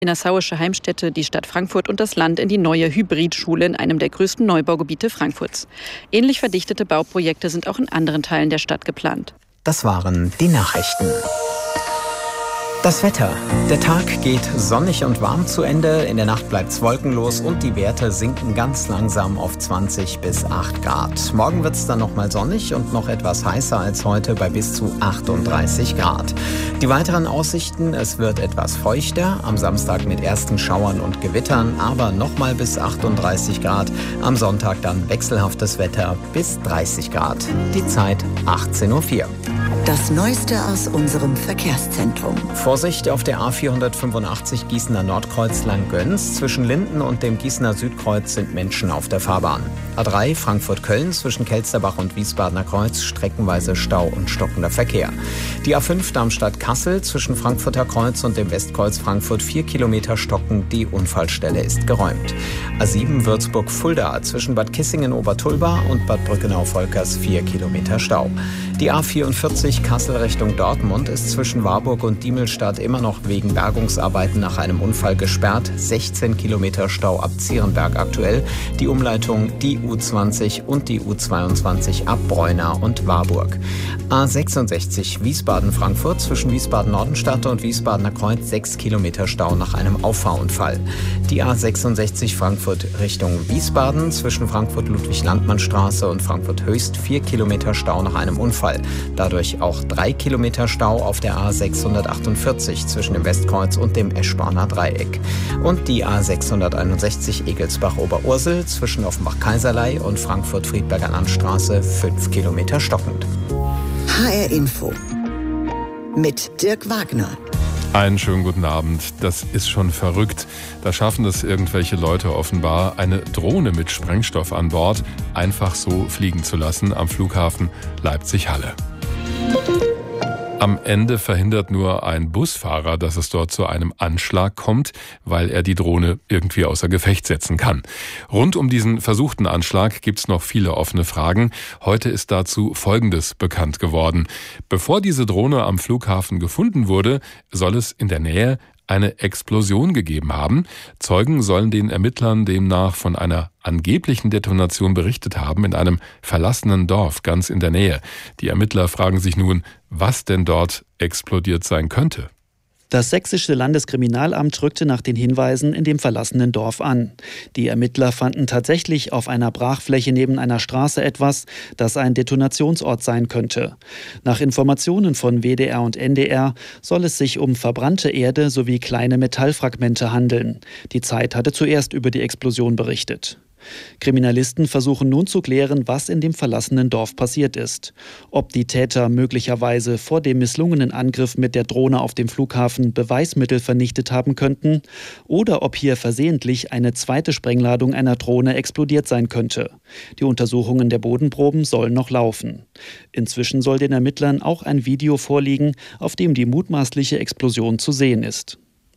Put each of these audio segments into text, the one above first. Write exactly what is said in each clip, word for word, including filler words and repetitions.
Nassauische Heimstätte, die Stadt Frankfurt und das Land in die neue Hybridschule in einem der größten Neubaugebiete Frankfurts. Ähnlich verdichtete Bauprojekte sind auch in anderen Teilen der Stadt geplant. Das waren die Nachrichten. Das Wetter. Der Tag geht sonnig und warm zu Ende. In der Nacht bleibt es wolkenlos und die Werte sinken ganz langsam auf zwanzig bis acht Grad. Morgen wird es dann nochmal sonnig und noch etwas heißer als heute bei bis zu achtunddreißig Grad. Die weiteren Aussichten: Es wird etwas feuchter. Am Samstag mit ersten Schauern und Gewittern, aber nochmal bis achtunddreißig Grad. Am Sonntag dann wechselhaftes Wetter bis dreißig Grad. Die Zeit achtzehn Uhr vier. Das Neueste aus unserem Verkehrszentrum. Vorsicht auf der A vierhundertfünfundachtzig Gießener Nordkreuz Langgöns. Zwischen Linden und dem Gießener Südkreuz sind Menschen auf der Fahrbahn. A drei Frankfurt-Köln zwischen Kelsterbach und Wiesbadener Kreuz streckenweise Stau und stockender Verkehr. Die A fünf Darmstadt-Kassel zwischen Frankfurter Kreuz und dem Westkreuz Frankfurt vier Kilometer stocken. Die Unfallstelle ist geräumt. A sieben Würzburg-Fulda zwischen Bad Kissingen-Obertulba und Bad Brückenau-Volkers vier Kilometer Stau. Die A vierundvierzig Kassel Richtung Dortmund ist zwischen Warburg und Diemelstadt immer noch wegen Bergungsarbeiten nach einem Unfall gesperrt. sechzehn Kilometer Stau ab Zierenberg aktuell. Die Umleitung die U zwanzig und die U zweiundzwanzig ab Breuna und Warburg. A sechsundsechzig Wiesbaden-Frankfurt zwischen Wiesbaden-Nordenstadt und Wiesbadener Kreuz sechs Kilometer Stau nach einem Auffahrunfall. Die A sechsundsechzig Frankfurt Richtung Wiesbaden zwischen Frankfurt-Ludwig-Landmann-Straße und Frankfurt-Höchst vier Kilometer Stau nach einem Unfall. Dadurch auch drei Kilometer Stau auf der A sechshundertachtundvierzig zwischen dem Westkreuz und dem Eschborner Dreieck. Und die A sechshunderteinundsechzig Egelsbach-Oberursel zwischen Offenbach-Kaiserlei und Frankfurt-Friedberger Landstraße fünf Kilometer stockend. H R Info mit Dirk Wagner. Einen schönen guten Abend. Das ist schon verrückt. Da schaffen es irgendwelche Leute offenbar, eine Drohne mit Sprengstoff an Bord einfach so fliegen zu lassen am Flughafen Leipzig-Halle. Am Ende verhindert nur ein Busfahrer, dass es dort zu einem Anschlag kommt, weil er die Drohne irgendwie außer Gefecht setzen kann. Rund um diesen versuchten Anschlag gibt's noch viele offene Fragen. Heute ist dazu Folgendes bekannt geworden. Bevor diese Drohne am Flughafen gefunden wurde, soll es in der Nähe eine Explosion gegeben haben. Zeugen sollen den Ermittlern demnach von einer angeblichen Detonation berichtet haben in einem verlassenen Dorf ganz in der Nähe. Die Ermittler fragen sich nun, was denn dort explodiert sein könnte. Das sächsische Landeskriminalamt rückte nach den Hinweisen in dem verlassenen Dorf an. Die Ermittler fanden tatsächlich auf einer Brachfläche neben einer Straße etwas, das ein Detonationsort sein könnte. Nach Informationen von W D R und N D R soll es sich um verbrannte Erde sowie kleine Metallfragmente handeln. Die Zeit hatte zuerst über die Explosion berichtet. Kriminalisten versuchen nun zu klären, was in dem verlassenen Dorf passiert ist. Ob die Täter möglicherweise vor dem misslungenen Angriff mit der Drohne auf dem Flughafen Beweismittel vernichtet haben könnten oder ob hier versehentlich eine zweite Sprengladung einer Drohne explodiert sein könnte. Die Untersuchungen der Bodenproben sollen noch laufen. Inzwischen soll den Ermittlern auch ein Video vorliegen, auf dem die mutmaßliche Explosion zu sehen ist.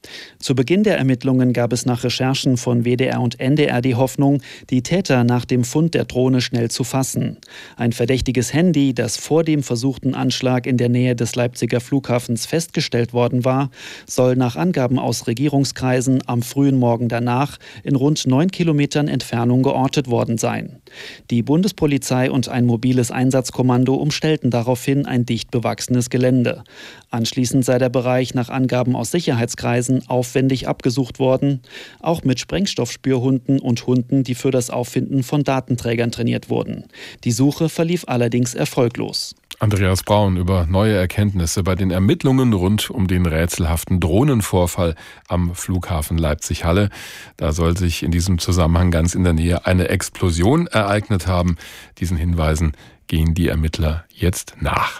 Zu Beginn der Ermittlungen gab es nach Recherchen von W D R und N D R die Hoffnung, die Täter nach dem Fund der Drohne schnell zu fassen. Ein verdächtiges Handy, das vor dem versuchten Anschlag in der Nähe des Leipziger Flughafens festgestellt worden war, soll nach Angaben aus Regierungskreisen am frühen Morgen danach in rund neun Kilometern Entfernung geortet worden sein. Die Bundespolizei und ein mobiles Einsatzkommando umstellten daraufhin ein dicht bewachsenes Gelände. Anschließend sei der Bereich nach Angaben aus Sicherheitskreisen aufwendig abgesucht worden, auch mit Sprengstoffspürhunden und Hunden, die für das Auffinden von Datenträgern trainiert wurden. Die Suche verlief allerdings erfolglos. Andreas Braun über neue Erkenntnisse bei den Ermittlungen rund um den rätselhaften Drohnenvorfall am Flughafen Leipzig-Halle. Da soll sich in diesem Zusammenhang ganz in der Nähe eine Explosion ereignet haben. Diesen Hinweisen gehen die Ermittler jetzt nach.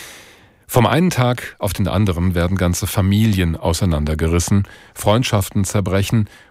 Vom einen Tag auf den anderen werden ganze Familien auseinandergerissen, Freundschaften zerbrechen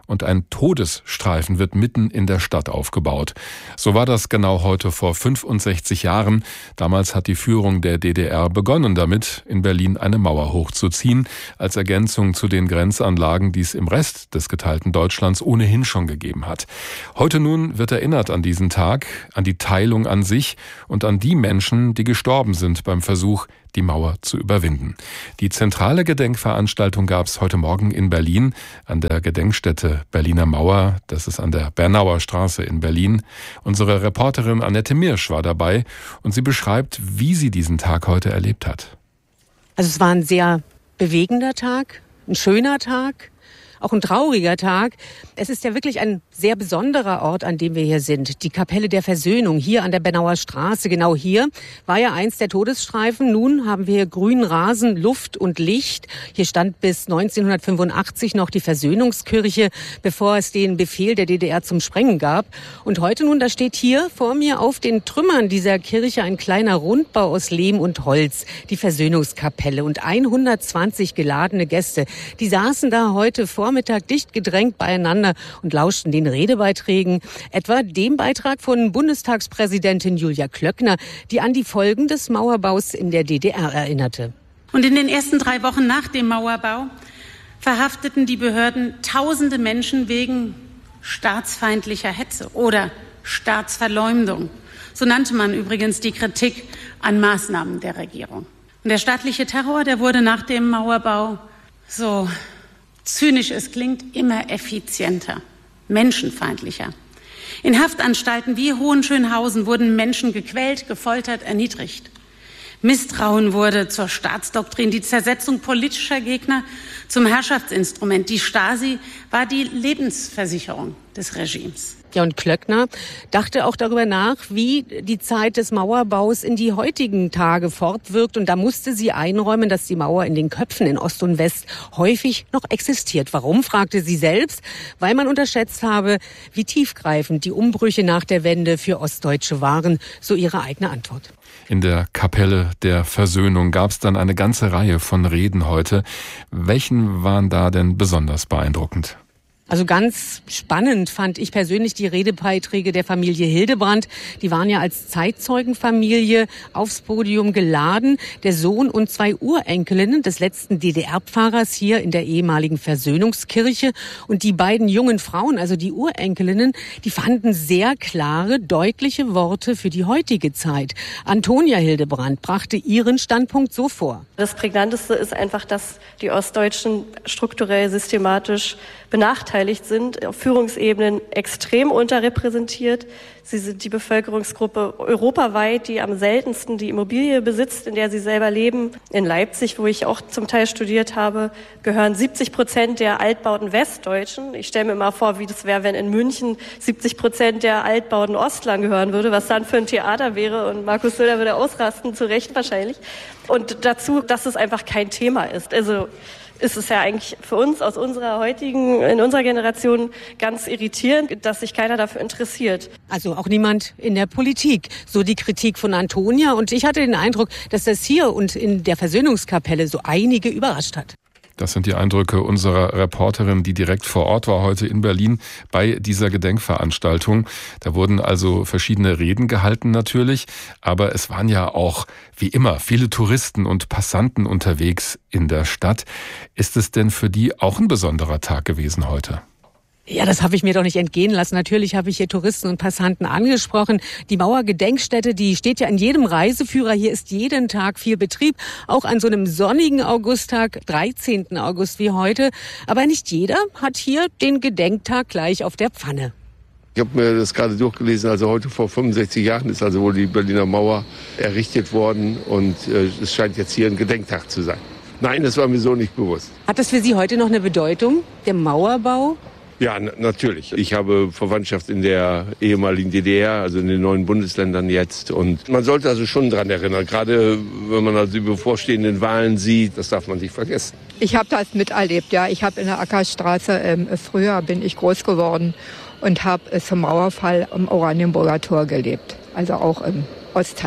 und ein Todesstreifen wird mitten in der Stadt aufgebaut. So war das genau heute vor fünfundsechzig Jahren. Damals hat die Führung der D D R begonnen damit, in Berlin eine Mauer hochzuziehen, als Ergänzung zu den Grenzanlagen, die es im Rest des geteilten Deutschlands ohnehin schon gegeben hat. Heute nun wird erinnert an diesen Tag, an die Teilung an sich und an die Menschen, die gestorben sind beim Versuch, die Mauer zu überwinden. Die zentrale Gedenkveranstaltung gab es heute Morgen in Berlin an der Gedenkstätte Berliner Mauer. Das ist an der Bernauer Straße in Berlin. Unsere Reporterin Annette Mirsch war dabei und sie beschreibt, wie sie diesen Tag heute erlebt hat. Also es war ein sehr bewegender Tag, ein schöner Tag, auch ein trauriger Tag. Es ist ja wirklich ein sehr besonderer Ort, an dem wir hier sind. Die Kapelle der Versöhnung hier an der Bernauer Straße. Genau hier war ja einst der Todesstreifen. Nun haben wir hier grünen Rasen, Luft und Licht. Hier stand bis neunzehnhundertfünfundachtzig noch die Versöhnungskirche, bevor es den Befehl der D D R zum Sprengen gab. Und heute nun, da steht hier vor mir auf den Trümmern dieser Kirche ein kleiner Rundbau aus Lehm und Holz, die Versöhnungskapelle. Und hundertzwanzig geladene Gäste, die saßen da heute Vormittag dicht gedrängt beieinander und lauschten den Redebeiträgen, etwa dem Beitrag von Bundestagspräsidentin Julia Klöckner, die an die Folgen des Mauerbaus in der D D R erinnerte. Und in den ersten drei Wochen nach dem Mauerbau verhafteten die Behörden tausende Menschen wegen staatsfeindlicher Hetze oder Staatsverleumdung. So nannte man übrigens die Kritik an Maßnahmen der Regierung. Und der staatliche Terror, der wurde nach dem Mauerbau, so zynisch es klingt, immer effizienter, menschenfeindlicher. In Haftanstalten wie Hohenschönhausen wurden Menschen gequält, gefoltert, erniedrigt. Misstrauen wurde zur Staatsdoktrin, die Zersetzung politischer Gegner zum Herrschaftsinstrument. Die Stasi war die Lebensversicherung des Regimes. Ja, und Klöckner dachte auch darüber nach, wie die Zeit des Mauerbaus in die heutigen Tage fortwirkt. Und da musste sie einräumen, dass die Mauer in den Köpfen in Ost und West häufig noch existiert. Warum, fragte sie selbst? Weil man unterschätzt habe, wie tiefgreifend die Umbrüche nach der Wende für Ostdeutsche waren, so ihre eigene Antwort. In der Kapelle der Versöhnung gab es dann eine ganze Reihe von Reden heute. Welchen waren da denn besonders beeindruckend? Also ganz spannend fand ich persönlich die Redebeiträge der Familie Hildebrand. Die waren ja als Zeitzeugenfamilie aufs Podium geladen. Der Sohn und zwei Urenkelinnen des letzten D D R-Pfarrers hier in der ehemaligen Versöhnungskirche. Und die beiden jungen Frauen, also die Urenkelinnen, die fanden sehr klare, deutliche Worte für die heutige Zeit. Antonia Hildebrand brachte ihren Standpunkt so vor. Das Prägnanteste ist einfach, dass die Ostdeutschen strukturell systematisch benachteiligt sind, auf Führungsebenen extrem unterrepräsentiert. Sie sind die Bevölkerungsgruppe europaweit, die am seltensten die Immobilie besitzt, in der sie selber leben. In Leipzig, wo ich auch zum Teil studiert habe, gehören siebzig Prozent der Altbauten Westdeutschen. Ich stelle mir mal vor, wie das wäre, wenn in München siebzig Prozent der Altbauten Ostlern gehören würde, was dann für ein Theater wäre. Und Markus Söder würde ausrasten, zu Recht wahrscheinlich. Und dazu, dass es einfach kein Thema ist. Also ist es ja eigentlich für uns aus unserer heutigen, in unserer Generation ganz irritierend, dass sich keiner dafür interessiert. Also auch niemand in der Politik. So die Kritik von Antonia. Und ich hatte den Eindruck, dass das hier und in der Versöhnungskapelle so einige überrascht hat. Das sind die Eindrücke unserer Reporterin, die direkt vor Ort war heute in Berlin bei dieser Gedenkveranstaltung. Da wurden also verschiedene Reden gehalten natürlich, aber es waren ja auch, wie immer, viele Touristen und Passanten unterwegs in der Stadt. Ist es denn für die auch ein besonderer Tag gewesen heute? Ja, das habe ich mir doch nicht entgehen lassen. Natürlich habe ich hier Touristen und Passanten angesprochen. Die Mauergedenkstätte, die steht ja in jedem Reiseführer. Hier ist jeden Tag viel Betrieb, auch an so einem sonnigen Augusttag, dreizehnten August wie heute. Aber nicht jeder hat hier den Gedenktag gleich auf der Pfanne. Ich habe mir das gerade durchgelesen, also heute vor fünfundsechzig Jahren ist also wohl die Berliner Mauer errichtet worden und äh, es scheint jetzt hier ein Gedenktag zu sein. Nein, das war mir so nicht bewusst. Hat das für Sie heute noch eine Bedeutung, der Mauerbau? Ja, n- natürlich. Ich habe Verwandtschaft in der ehemaligen D D R, also in den neuen Bundesländern jetzt. Und man sollte also schon dran erinnern, gerade wenn man also die bevorstehenden Wahlen sieht, das darf man nicht vergessen. Ich habe das miterlebt, ja. Ich habe in der Ackerstraße, ähm, früher bin ich groß geworden und habe äh, zum Mauerfall am Oranienburger Tor gelebt, also auch im Ostteil.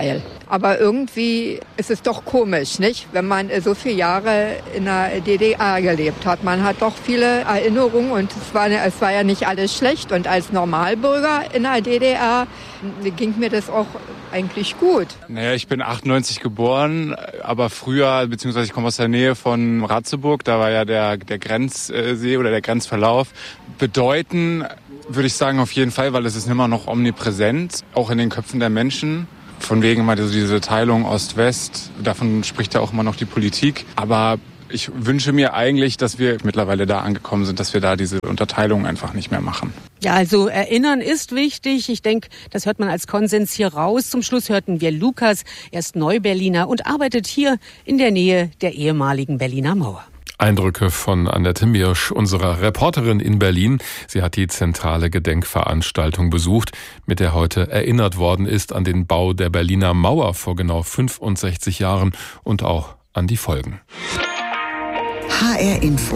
Aber irgendwie ist es doch komisch, nicht? Wenn man so viele Jahre in der D D R gelebt hat. Man hat doch viele Erinnerungen und es war, es war ja nicht alles schlecht. Und als Normalbürger in der D D R ging mir das auch eigentlich gut. Naja, ich bin achtundneunzig geboren, aber früher, beziehungsweise ich komme aus der Nähe von Ratzeburg, da war ja der, der Grenzsee oder der Grenzverlauf. Bedeuten würde ich sagen auf jeden Fall, weil es ist immer noch omnipräsent, auch in den Köpfen der Menschen. Von wegen immer diese Teilung Ost-West, davon spricht ja auch immer noch die Politik. Aber ich wünsche mir eigentlich, dass wir mittlerweile da angekommen sind, dass wir da diese Unterteilung einfach nicht mehr machen. Ja, also erinnern ist wichtig. Ich denke, das hört man als Konsens hier raus. Zum Schluss hörten wir Lukas, er ist Neuberliner und arbeitet hier in der Nähe der ehemaligen Berliner Mauer. Eindrücke von Annette Mirsch, unserer Reporterin in Berlin. Sie hat die zentrale Gedenkveranstaltung besucht, mit der heute erinnert worden ist an den Bau der Berliner Mauer vor genau fünfundsechzig Jahren und auch an die Folgen. H R Info.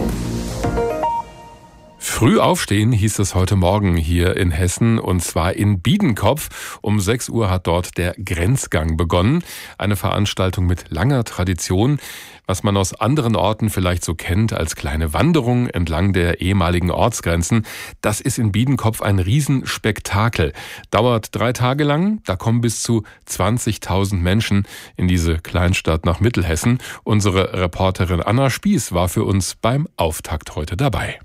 Früh aufstehen hieß es heute Morgen hier in Hessen, und zwar in Biedenkopf. Um sechs Uhr hat dort der Grenzgang begonnen. Eine Veranstaltung mit langer Tradition, was man aus anderen Orten vielleicht so kennt als kleine Wanderung entlang der ehemaligen Ortsgrenzen. Das ist in Biedenkopf ein Riesenspektakel. Dauert drei Tage lang, da kommen bis zu zwanzigtausend Menschen in diese Kleinstadt nach Mittelhessen. Unsere Reporterin Anna Spieß war für uns beim Auftakt heute dabei.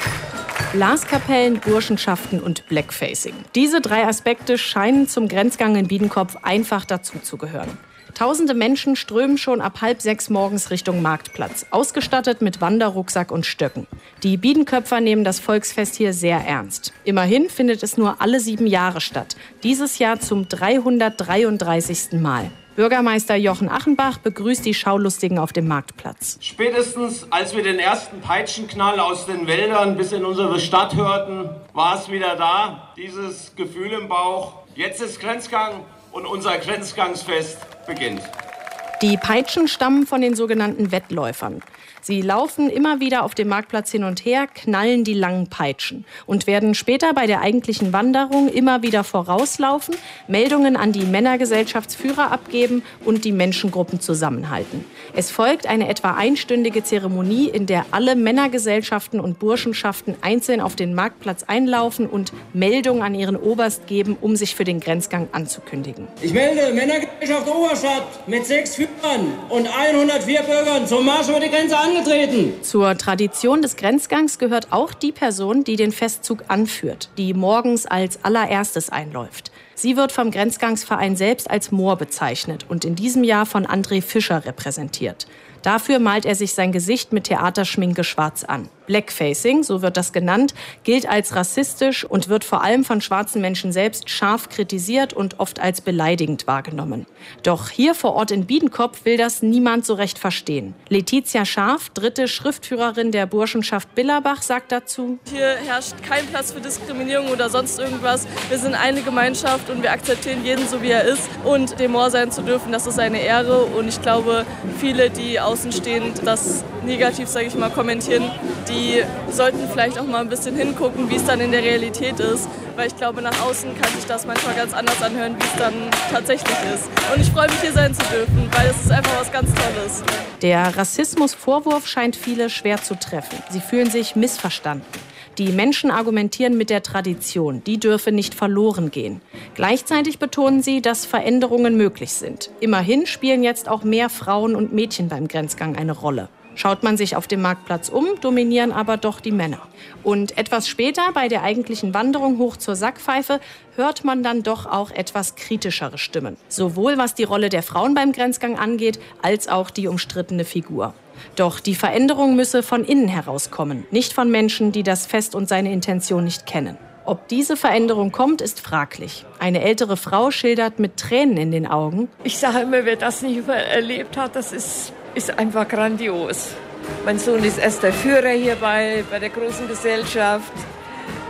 Blaskapellen, Burschenschaften und Blackfacing. Diese drei Aspekte scheinen zum Grenzgang in Biedenkopf einfach dazuzugehören. Tausende Menschen strömen schon ab halb sechs morgens Richtung Marktplatz, ausgestattet mit Wanderrucksack und Stöcken. Die Biedenköpfer nehmen das Volksfest hier sehr ernst. Immerhin findet es nur alle sieben Jahre statt. Dieses Jahr zum dreihundertdreiunddreißigsten Mal. Bürgermeister Jochen Achenbach begrüßt die Schaulustigen auf dem Marktplatz. Spätestens als wir den ersten Peitschenknall aus den Wäldern bis in unsere Stadt hörten, war es wieder da, dieses Gefühl im Bauch. Jetzt ist Grenzgang und unser Grenzgangsfest beginnt. Die Peitschen stammen von den sogenannten Wettläufern. Sie laufen immer wieder auf dem Marktplatz hin und her, knallen die langen Peitschen und werden später bei der eigentlichen Wanderung immer wieder vorauslaufen, Meldungen an die Männergesellschaftsführer abgeben und die Menschengruppen zusammenhalten. Es folgt eine etwa einstündige Zeremonie, in der alle Männergesellschaften und Burschenschaften einzeln auf den Marktplatz einlaufen und Meldungen an ihren Oberst geben, um sich für den Grenzgang anzukündigen. Ich melde Männergesellschaft Oberstadt mit sechs Führern und hundertvier Bürgern zum Marsch über die Grenze an. Angetreten. Zur Tradition des Grenzgangs gehört auch die Person, die den Festzug anführt, die morgens als allererstes einläuft. Sie wird vom Grenzgangsverein selbst als Moor bezeichnet und in diesem Jahr von André Fischer repräsentiert. Dafür malt er sich sein Gesicht mit Theaterschminke schwarz an. Blackfacing, so wird das genannt, gilt als rassistisch und wird vor allem von schwarzen Menschen selbst scharf kritisiert und oft als beleidigend wahrgenommen. Doch hier vor Ort in Biedenkopf will das niemand so recht verstehen. Letizia Scharf, dritte Schriftführerin der Burschenschaft Billerbach, sagt dazu: Hier herrscht kein Platz für Diskriminierung oder sonst irgendwas. Wir sind eine Gemeinschaft und wir akzeptieren jeden so, wie er ist. Und dem Moor sein zu dürfen, das ist eine Ehre. Und ich glaube, viele, die außenstehend das negativ, sage ich mal, kommentieren, die sollten vielleicht auch mal ein bisschen hingucken, wie es dann in der Realität ist. Weil ich glaube, nach außen kann sich das manchmal ganz anders anhören, wie es dann tatsächlich ist. Und ich freue mich, hier sein zu dürfen, weil es ist einfach was ganz Tolles. Der Rassismusvorwurf scheint viele schwer zu treffen. Sie fühlen sich missverstanden. Die Menschen argumentieren mit der Tradition, die dürfe nicht verloren gehen. Gleichzeitig betonen sie, dass Veränderungen möglich sind. Immerhin spielen jetzt auch mehr Frauen und Mädchen beim Grenzgang eine Rolle. Schaut man sich auf dem Marktplatz um, dominieren aber doch die Männer. Und etwas später, bei der eigentlichen Wanderung hoch zur Sackpfeife, hört man dann doch auch etwas kritischere Stimmen. Sowohl was die Rolle der Frauen beim Grenzgang angeht, als auch die umstrittene Figur. Doch die Veränderung müsse von innen herauskommen, nicht von Menschen, die das Fest und seine Intention nicht kennen. Ob diese Veränderung kommt, ist fraglich. Eine ältere Frau schildert mit Tränen in den Augen: Ich sage immer, wer das nicht erlebt hat, das ist, ist einfach grandios. Mein Sohn ist erst der Führer hier bei, bei der großen Gesellschaft.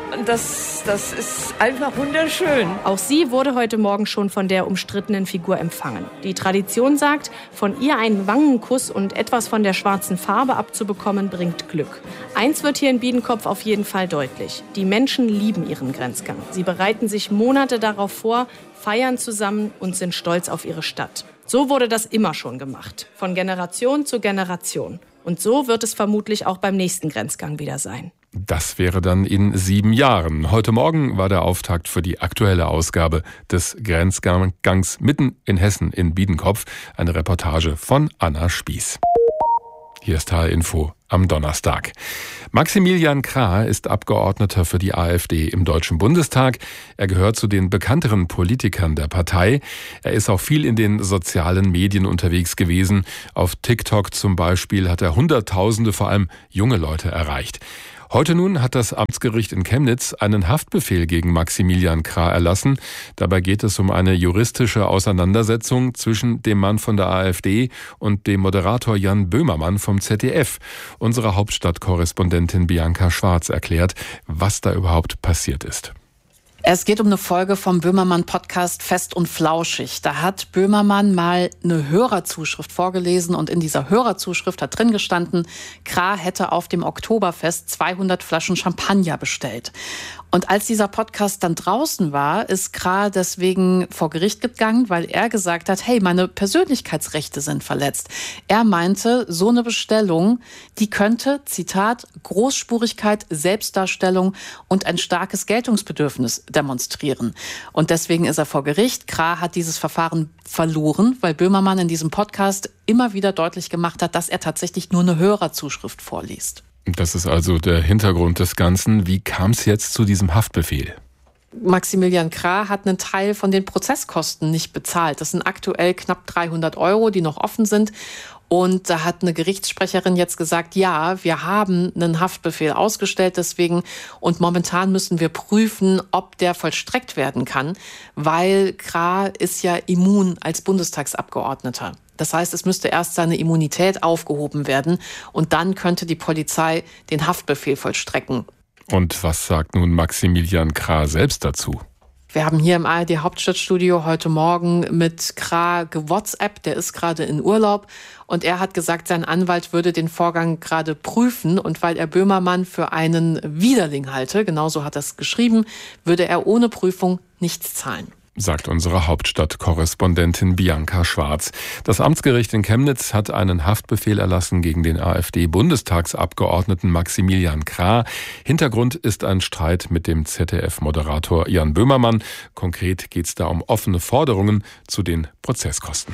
Und das, das ist einfach wunderschön. Auch sie wurde heute Morgen schon von der umstrittenen Figur empfangen. Die Tradition sagt, von ihr einen Wangenkuss und etwas von der schwarzen Farbe abzubekommen, bringt Glück. Eins wird hier in Biedenkopf auf jeden Fall deutlich. Die Menschen lieben ihren Grenzgang. Sie bereiten sich Monate darauf vor, feiern zusammen und sind stolz auf ihre Stadt. So wurde das immer schon gemacht. Von Generation zu Generation. Und so wird es vermutlich auch beim nächsten Grenzgang wieder sein. Das wäre dann in sieben Jahren. Heute Morgen war der Auftakt für die aktuelle Ausgabe des Grenzgangs mitten in Hessen in Biedenkopf. Eine Reportage von Anna Spieß. Hier ist H R-Info am Donnerstag. Maximilian Krah ist Abgeordneter für die AfD im Deutschen Bundestag. Er gehört zu den bekannteren Politikern der Partei. Er ist auch viel in den sozialen Medien unterwegs gewesen. Auf TikTok zum Beispiel hat er Hunderttausende, vor allem junge Leute, erreicht. Heute nun hat das Amtsgericht in Chemnitz einen Haftbefehl gegen Maximilian Krah erlassen. Dabei geht es um eine juristische Auseinandersetzung zwischen dem Mann von der AfD und dem Moderator Jan Böhmermann vom Z D F. Unsere Hauptstadtkorrespondentin Bianca Schwarz erklärt, was da überhaupt passiert ist. Es geht um eine Folge vom Böhmermann-Podcast Fest und Flauschig. Da hat Böhmermann mal eine Hörerzuschrift vorgelesen und in dieser Hörerzuschrift hat drin gestanden, Krah hätte auf dem Oktoberfest zweihundert Flaschen Champagner bestellt. Und als dieser Podcast dann draußen war, ist Krah deswegen vor Gericht gegangen, weil er gesagt hat, hey, meine Persönlichkeitsrechte sind verletzt. Er meinte, so eine Bestellung, die könnte, Zitat, Großspurigkeit, Selbstdarstellung und ein starkes Geltungsbedürfnis demonstrieren. Und deswegen ist er vor Gericht. Krah hat dieses Verfahren verloren, weil Böhmermann in diesem Podcast immer wieder deutlich gemacht hat, dass er tatsächlich nur eine Hörerzuschrift vorliest. Das ist also der Hintergrund des Ganzen. Wie kam es jetzt zu diesem Haftbefehl? Maximilian Krah hat einen Teil von den Prozesskosten nicht bezahlt. Das sind aktuell knapp dreihundert Euro, die noch offen sind. Und da hat eine Gerichtssprecherin jetzt gesagt, ja, wir haben einen Haftbefehl ausgestellt deswegen und momentan müssen wir prüfen, ob der vollstreckt werden kann, weil Krah ist ja immun als Bundestagsabgeordneter. Das heißt, es müsste erst seine Immunität aufgehoben werden und dann könnte die Polizei den Haftbefehl vollstrecken. Und was sagt nun Maximilian Krah selbst dazu? Wir haben hier im A R D Hauptstadtstudio heute Morgen mit Krah gewhatsappt, der ist gerade in Urlaub und er hat gesagt, sein Anwalt würde den Vorgang gerade prüfen und weil er Böhmermann für einen Widerling halte, genauso hat er es geschrieben, würde er ohne Prüfung nichts zahlen. Sagt unsere Hauptstadtkorrespondentin Bianca Schwarz. Das Amtsgericht in Chemnitz hat einen Haftbefehl erlassen gegen den AfD-Bundestagsabgeordneten Maximilian Krah. Hintergrund ist ein Streit mit dem Z D F-Moderator Jan Böhmermann. Konkret geht es da um offene Forderungen zu den Prozesskosten.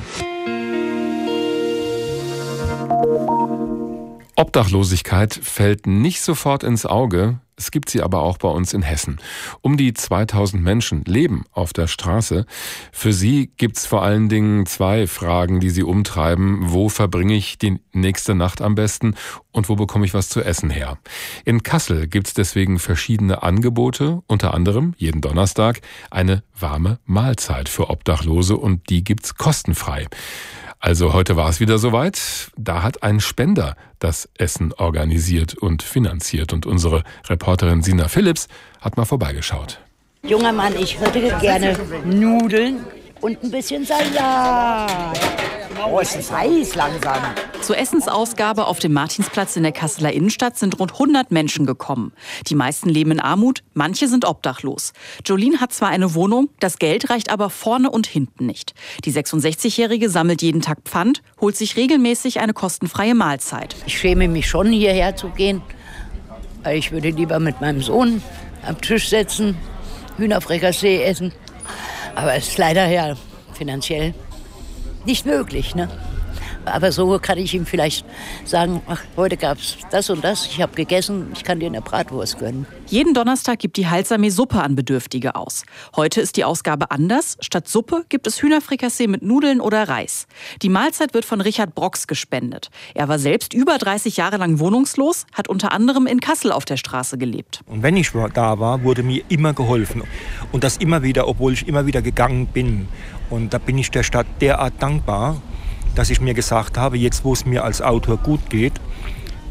Obdachlosigkeit fällt nicht sofort ins Auge. Es gibt sie aber auch bei uns in Hessen. Um die zweitausend Menschen leben auf der Straße. Für sie gibt's vor allen Dingen zwei Fragen, die sie umtreiben. Wo verbringe ich die nächste Nacht am besten und wo bekomme ich was zu essen her? In Kassel gibt's deswegen verschiedene Angebote, unter anderem jeden Donnerstag eine warme Mahlzeit für Obdachlose und die gibt's kostenfrei. Also heute war es wieder soweit. Da hat ein Spender das Essen organisiert und finanziert. Und unsere Reporterin Sina Phillips hat mal vorbeigeschaut. Junger Mann, ich hätte gerne Nudeln und ein bisschen Salat. Oh, es ist heiß langsam. Zur Essensausgabe auf dem Martinsplatz in der Kasseler Innenstadt sind rund hundert Menschen gekommen. Die meisten leben in Armut, manche sind obdachlos. Jolene hat zwar eine Wohnung, das Geld reicht aber vorne und hinten nicht. Die sechsundsechzigjährige sammelt jeden Tag Pfand, holt sich regelmäßig eine kostenfreie Mahlzeit. Ich schäme mich schon, hierher zu gehen. Ich würde lieber mit meinem Sohn am Tisch sitzen, Hühnerfrikassee essen. Aber es ist leider ja finanziell nicht möglich, ne? Aber so kann ich ihm vielleicht sagen, ach, heute gab's das und das, ich habe gegessen, ich kann dir eine Bratwurst gönnen. Jeden Donnerstag gibt die Heilsarmee Suppe an Bedürftige aus. Heute ist die Ausgabe anders. Statt Suppe gibt es Hühnerfrikassee mit Nudeln oder Reis. Die Mahlzeit wird von Richard Brox gespendet. Er war selbst über dreißig Jahre lang wohnungslos, hat unter anderem in Kassel auf der Straße gelebt. Und wenn ich da war, wurde mir immer geholfen. Und das immer wieder, obwohl ich immer wieder gegangen bin. Und da bin ich der Stadt derart dankbar, dass ich mir gesagt habe, jetzt wo es mir als Autor gut geht,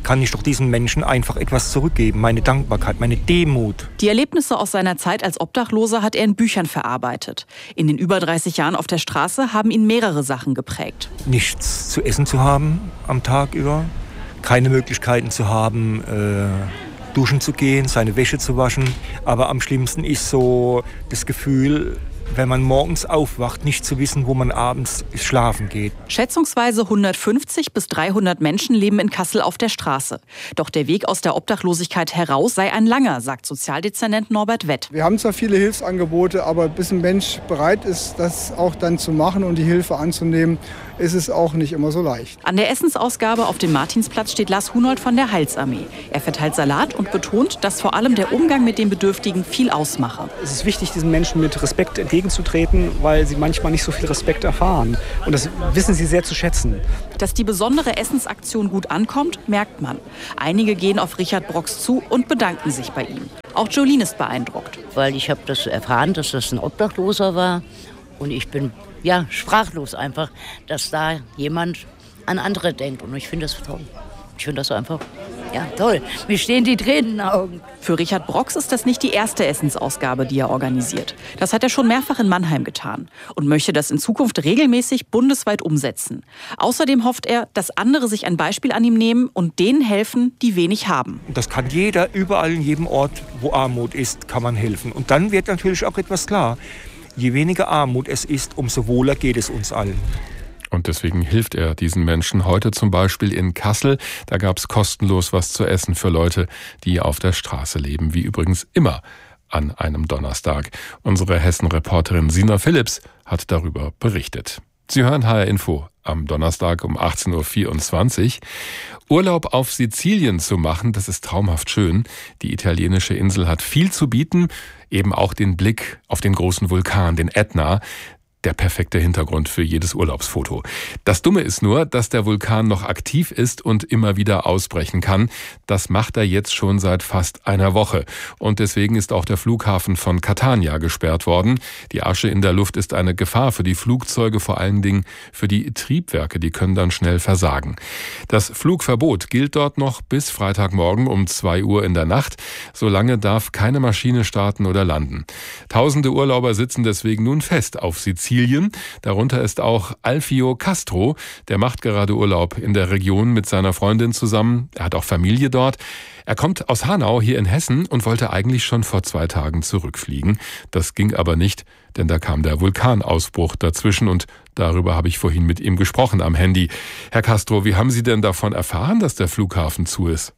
kann ich doch diesen Menschen einfach etwas zurückgeben, meine Dankbarkeit, meine Demut. Die Erlebnisse aus seiner Zeit als Obdachloser hat er in Büchern verarbeitet. In den über dreißig Jahren auf der Straße haben ihn mehrere Sachen geprägt. Nichts zu essen zu haben am Tag über, keine Möglichkeiten zu haben, äh, duschen zu gehen, seine Wäsche zu waschen. Aber am schlimmsten ist so das Gefühl, wenn man morgens aufwacht, nicht zu wissen, wo man abends schlafen geht. Schätzungsweise hundertfünfzig bis dreihundert Menschen leben in Kassel auf der Straße. Doch der Weg aus der Obdachlosigkeit heraus sei ein langer, sagt Sozialdezernent Norbert Wett. Wir haben zwar viele Hilfsangebote, aber bis ein Mensch bereit ist, das auch dann zu machen und die Hilfe anzunehmen, ist es auch nicht immer so leicht. An der Essensausgabe auf dem Martinsplatz steht Lars Hunold von der Heilsarmee. Er verteilt Salat und betont, dass vor allem der Umgang mit den Bedürftigen viel ausmache. Es ist wichtig, diesen Menschen mit Respekt entgegenzutreten, weil sie manchmal nicht so viel Respekt erfahren. Und das wissen sie sehr zu schätzen. Dass die besondere Essensaktion gut ankommt, merkt man. Einige gehen auf Richard Brox zu und bedanken sich bei ihm. Auch Jolene ist beeindruckt. Weil ich habe das erfahren, dass das ein Obdachloser war. Und ich bin ja sprachlos einfach, dass da jemand an andere denkt. Und ich finde das toll. Ich finde das einfach, ja, toll. Mir stehen die Tränen in den Augen. Für Richard Brox ist das nicht die erste Essensausgabe, die er organisiert. Das hat er schon mehrfach in Mannheim getan und möchte das in Zukunft regelmäßig bundesweit umsetzen. Außerdem hofft er, dass andere sich ein Beispiel an ihm nehmen und denen helfen, die wenig haben. Das kann jeder, überall in jedem Ort, wo Armut ist, kann man helfen. Und dann wird natürlich auch etwas klar. Je weniger Armut es ist, umso wohler geht es uns allen. Und deswegen hilft er diesen Menschen heute zum Beispiel in Kassel. Da gab es kostenlos was zu essen für Leute, die auf der Straße leben, wie übrigens immer an einem Donnerstag. Unsere Hessen-Reporterin Sina Philipps hat darüber berichtet. Sie hören H R Info am Donnerstag um achtzehn Uhr vierundzwanzig. Urlaub auf Sizilien zu machen, das ist traumhaft schön. Die italienische Insel hat viel zu bieten, eben auch den Blick auf den großen Vulkan, den Ätna. Der perfekte Hintergrund für jedes Urlaubsfoto. Das Dumme ist nur, dass der Vulkan noch aktiv ist und immer wieder ausbrechen kann. Das macht er jetzt schon seit fast einer Woche. Und deswegen ist auch der Flughafen von Catania gesperrt worden. Die Asche in der Luft ist eine Gefahr für die Flugzeuge, vor allen Dingen für die Triebwerke. Die können dann schnell versagen. Das Flugverbot gilt dort noch bis Freitagmorgen um zwei Uhr in der Nacht. Solange darf keine Maschine starten oder landen. Tausende Urlauber sitzen deswegen nun fest auf Sizilien. Darunter ist auch Alfio Castro. Der macht gerade Urlaub in der Region mit seiner Freundin zusammen. Er hat auch Familie dort. Er kommt aus Hanau hier in Hessen und wollte eigentlich schon vor zwei Tagen zurückfliegen. Das ging aber nicht, denn da kam der Vulkanausbruch dazwischen und darüber habe ich vorhin mit ihm gesprochen am Handy. Herr Castro, wie haben Sie denn davon erfahren, dass der Flughafen zu ist?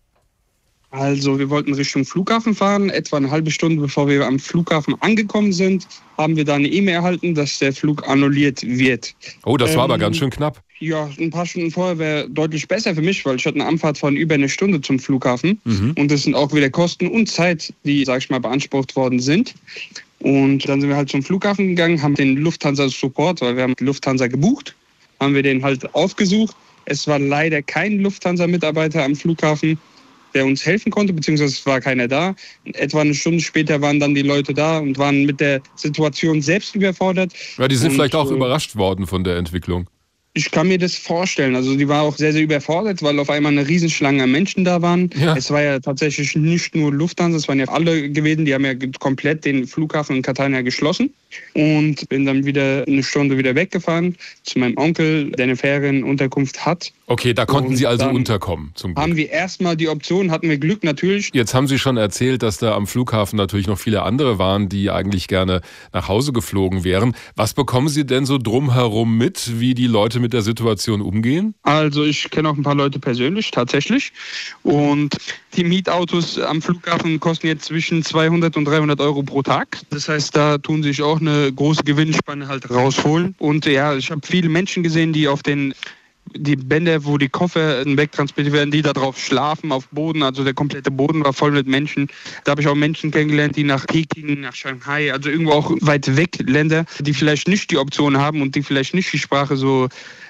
Also wir wollten Richtung Flughafen fahren. Etwa eine halbe Stunde bevor wir am Flughafen angekommen sind, haben wir da eine E-Mail erhalten, dass der Flug annulliert wird. Oh, das war ähm, aber ganz schön knapp. Ja, ein paar Stunden vorher wäre deutlich besser für mich, weil ich hatte eine Anfahrt von über eine Stunde zum Flughafen. Mhm. Und das sind auch wieder Kosten und Zeit, die, sag ich mal, beansprucht worden sind. Und dann sind wir halt zum Flughafen gegangen, haben den Lufthansa-Support, weil wir haben die Lufthansa gebucht, haben wir den halt aufgesucht. Es war leider kein Lufthansa-Mitarbeiter am Flughafen, der uns helfen konnte, beziehungsweise es war keiner da. Etwa eine Stunde später waren dann die Leute da und waren mit der Situation selbst überfordert. Ja, die sind und, vielleicht auch äh, überrascht worden von der Entwicklung. Ich kann mir das vorstellen. Also die war auch sehr, sehr überfordert, weil auf einmal eine Riesenschlange an Menschen da waren. Ja. Es war ja tatsächlich nicht nur Lufthansa, es waren ja alle gewesen. Die haben ja komplett den Flughafen in Catania geschlossen. Und bin dann wieder eine Stunde wieder weggefahren zu meinem Onkel, der eine Ferienunterkunft hat. Okay, da konnten und Sie also unterkommen, zum Glück. Haben wir erstmal die Option, hatten wir Glück natürlich. Jetzt haben Sie schon erzählt, dass da am Flughafen natürlich noch viele andere waren, die eigentlich gerne nach Hause geflogen wären. Was bekommen Sie denn so drumherum mit, wie die Leute mit der Situation umgehen? Also ich kenne auch ein paar Leute persönlich, tatsächlich. Und die Mietautos am Flughafen kosten jetzt zwischen zweihundert und dreihundert Euro pro Tag. Das heißt, da tun sich auch eine große Gewinnspanne halt rausholen. Und ja, ich habe viele Menschen gesehen, die auf den die Bänder, wo die Koffer wegtransportiert werden, die da drauf schlafen, auf Boden. Also der komplette Boden war voll mit Menschen. Da habe ich auch Menschen kennengelernt, die nach Peking, nach Shanghai, also irgendwo auch weit weg Länder, die vielleicht nicht die Option haben und die vielleicht nicht die Sprache so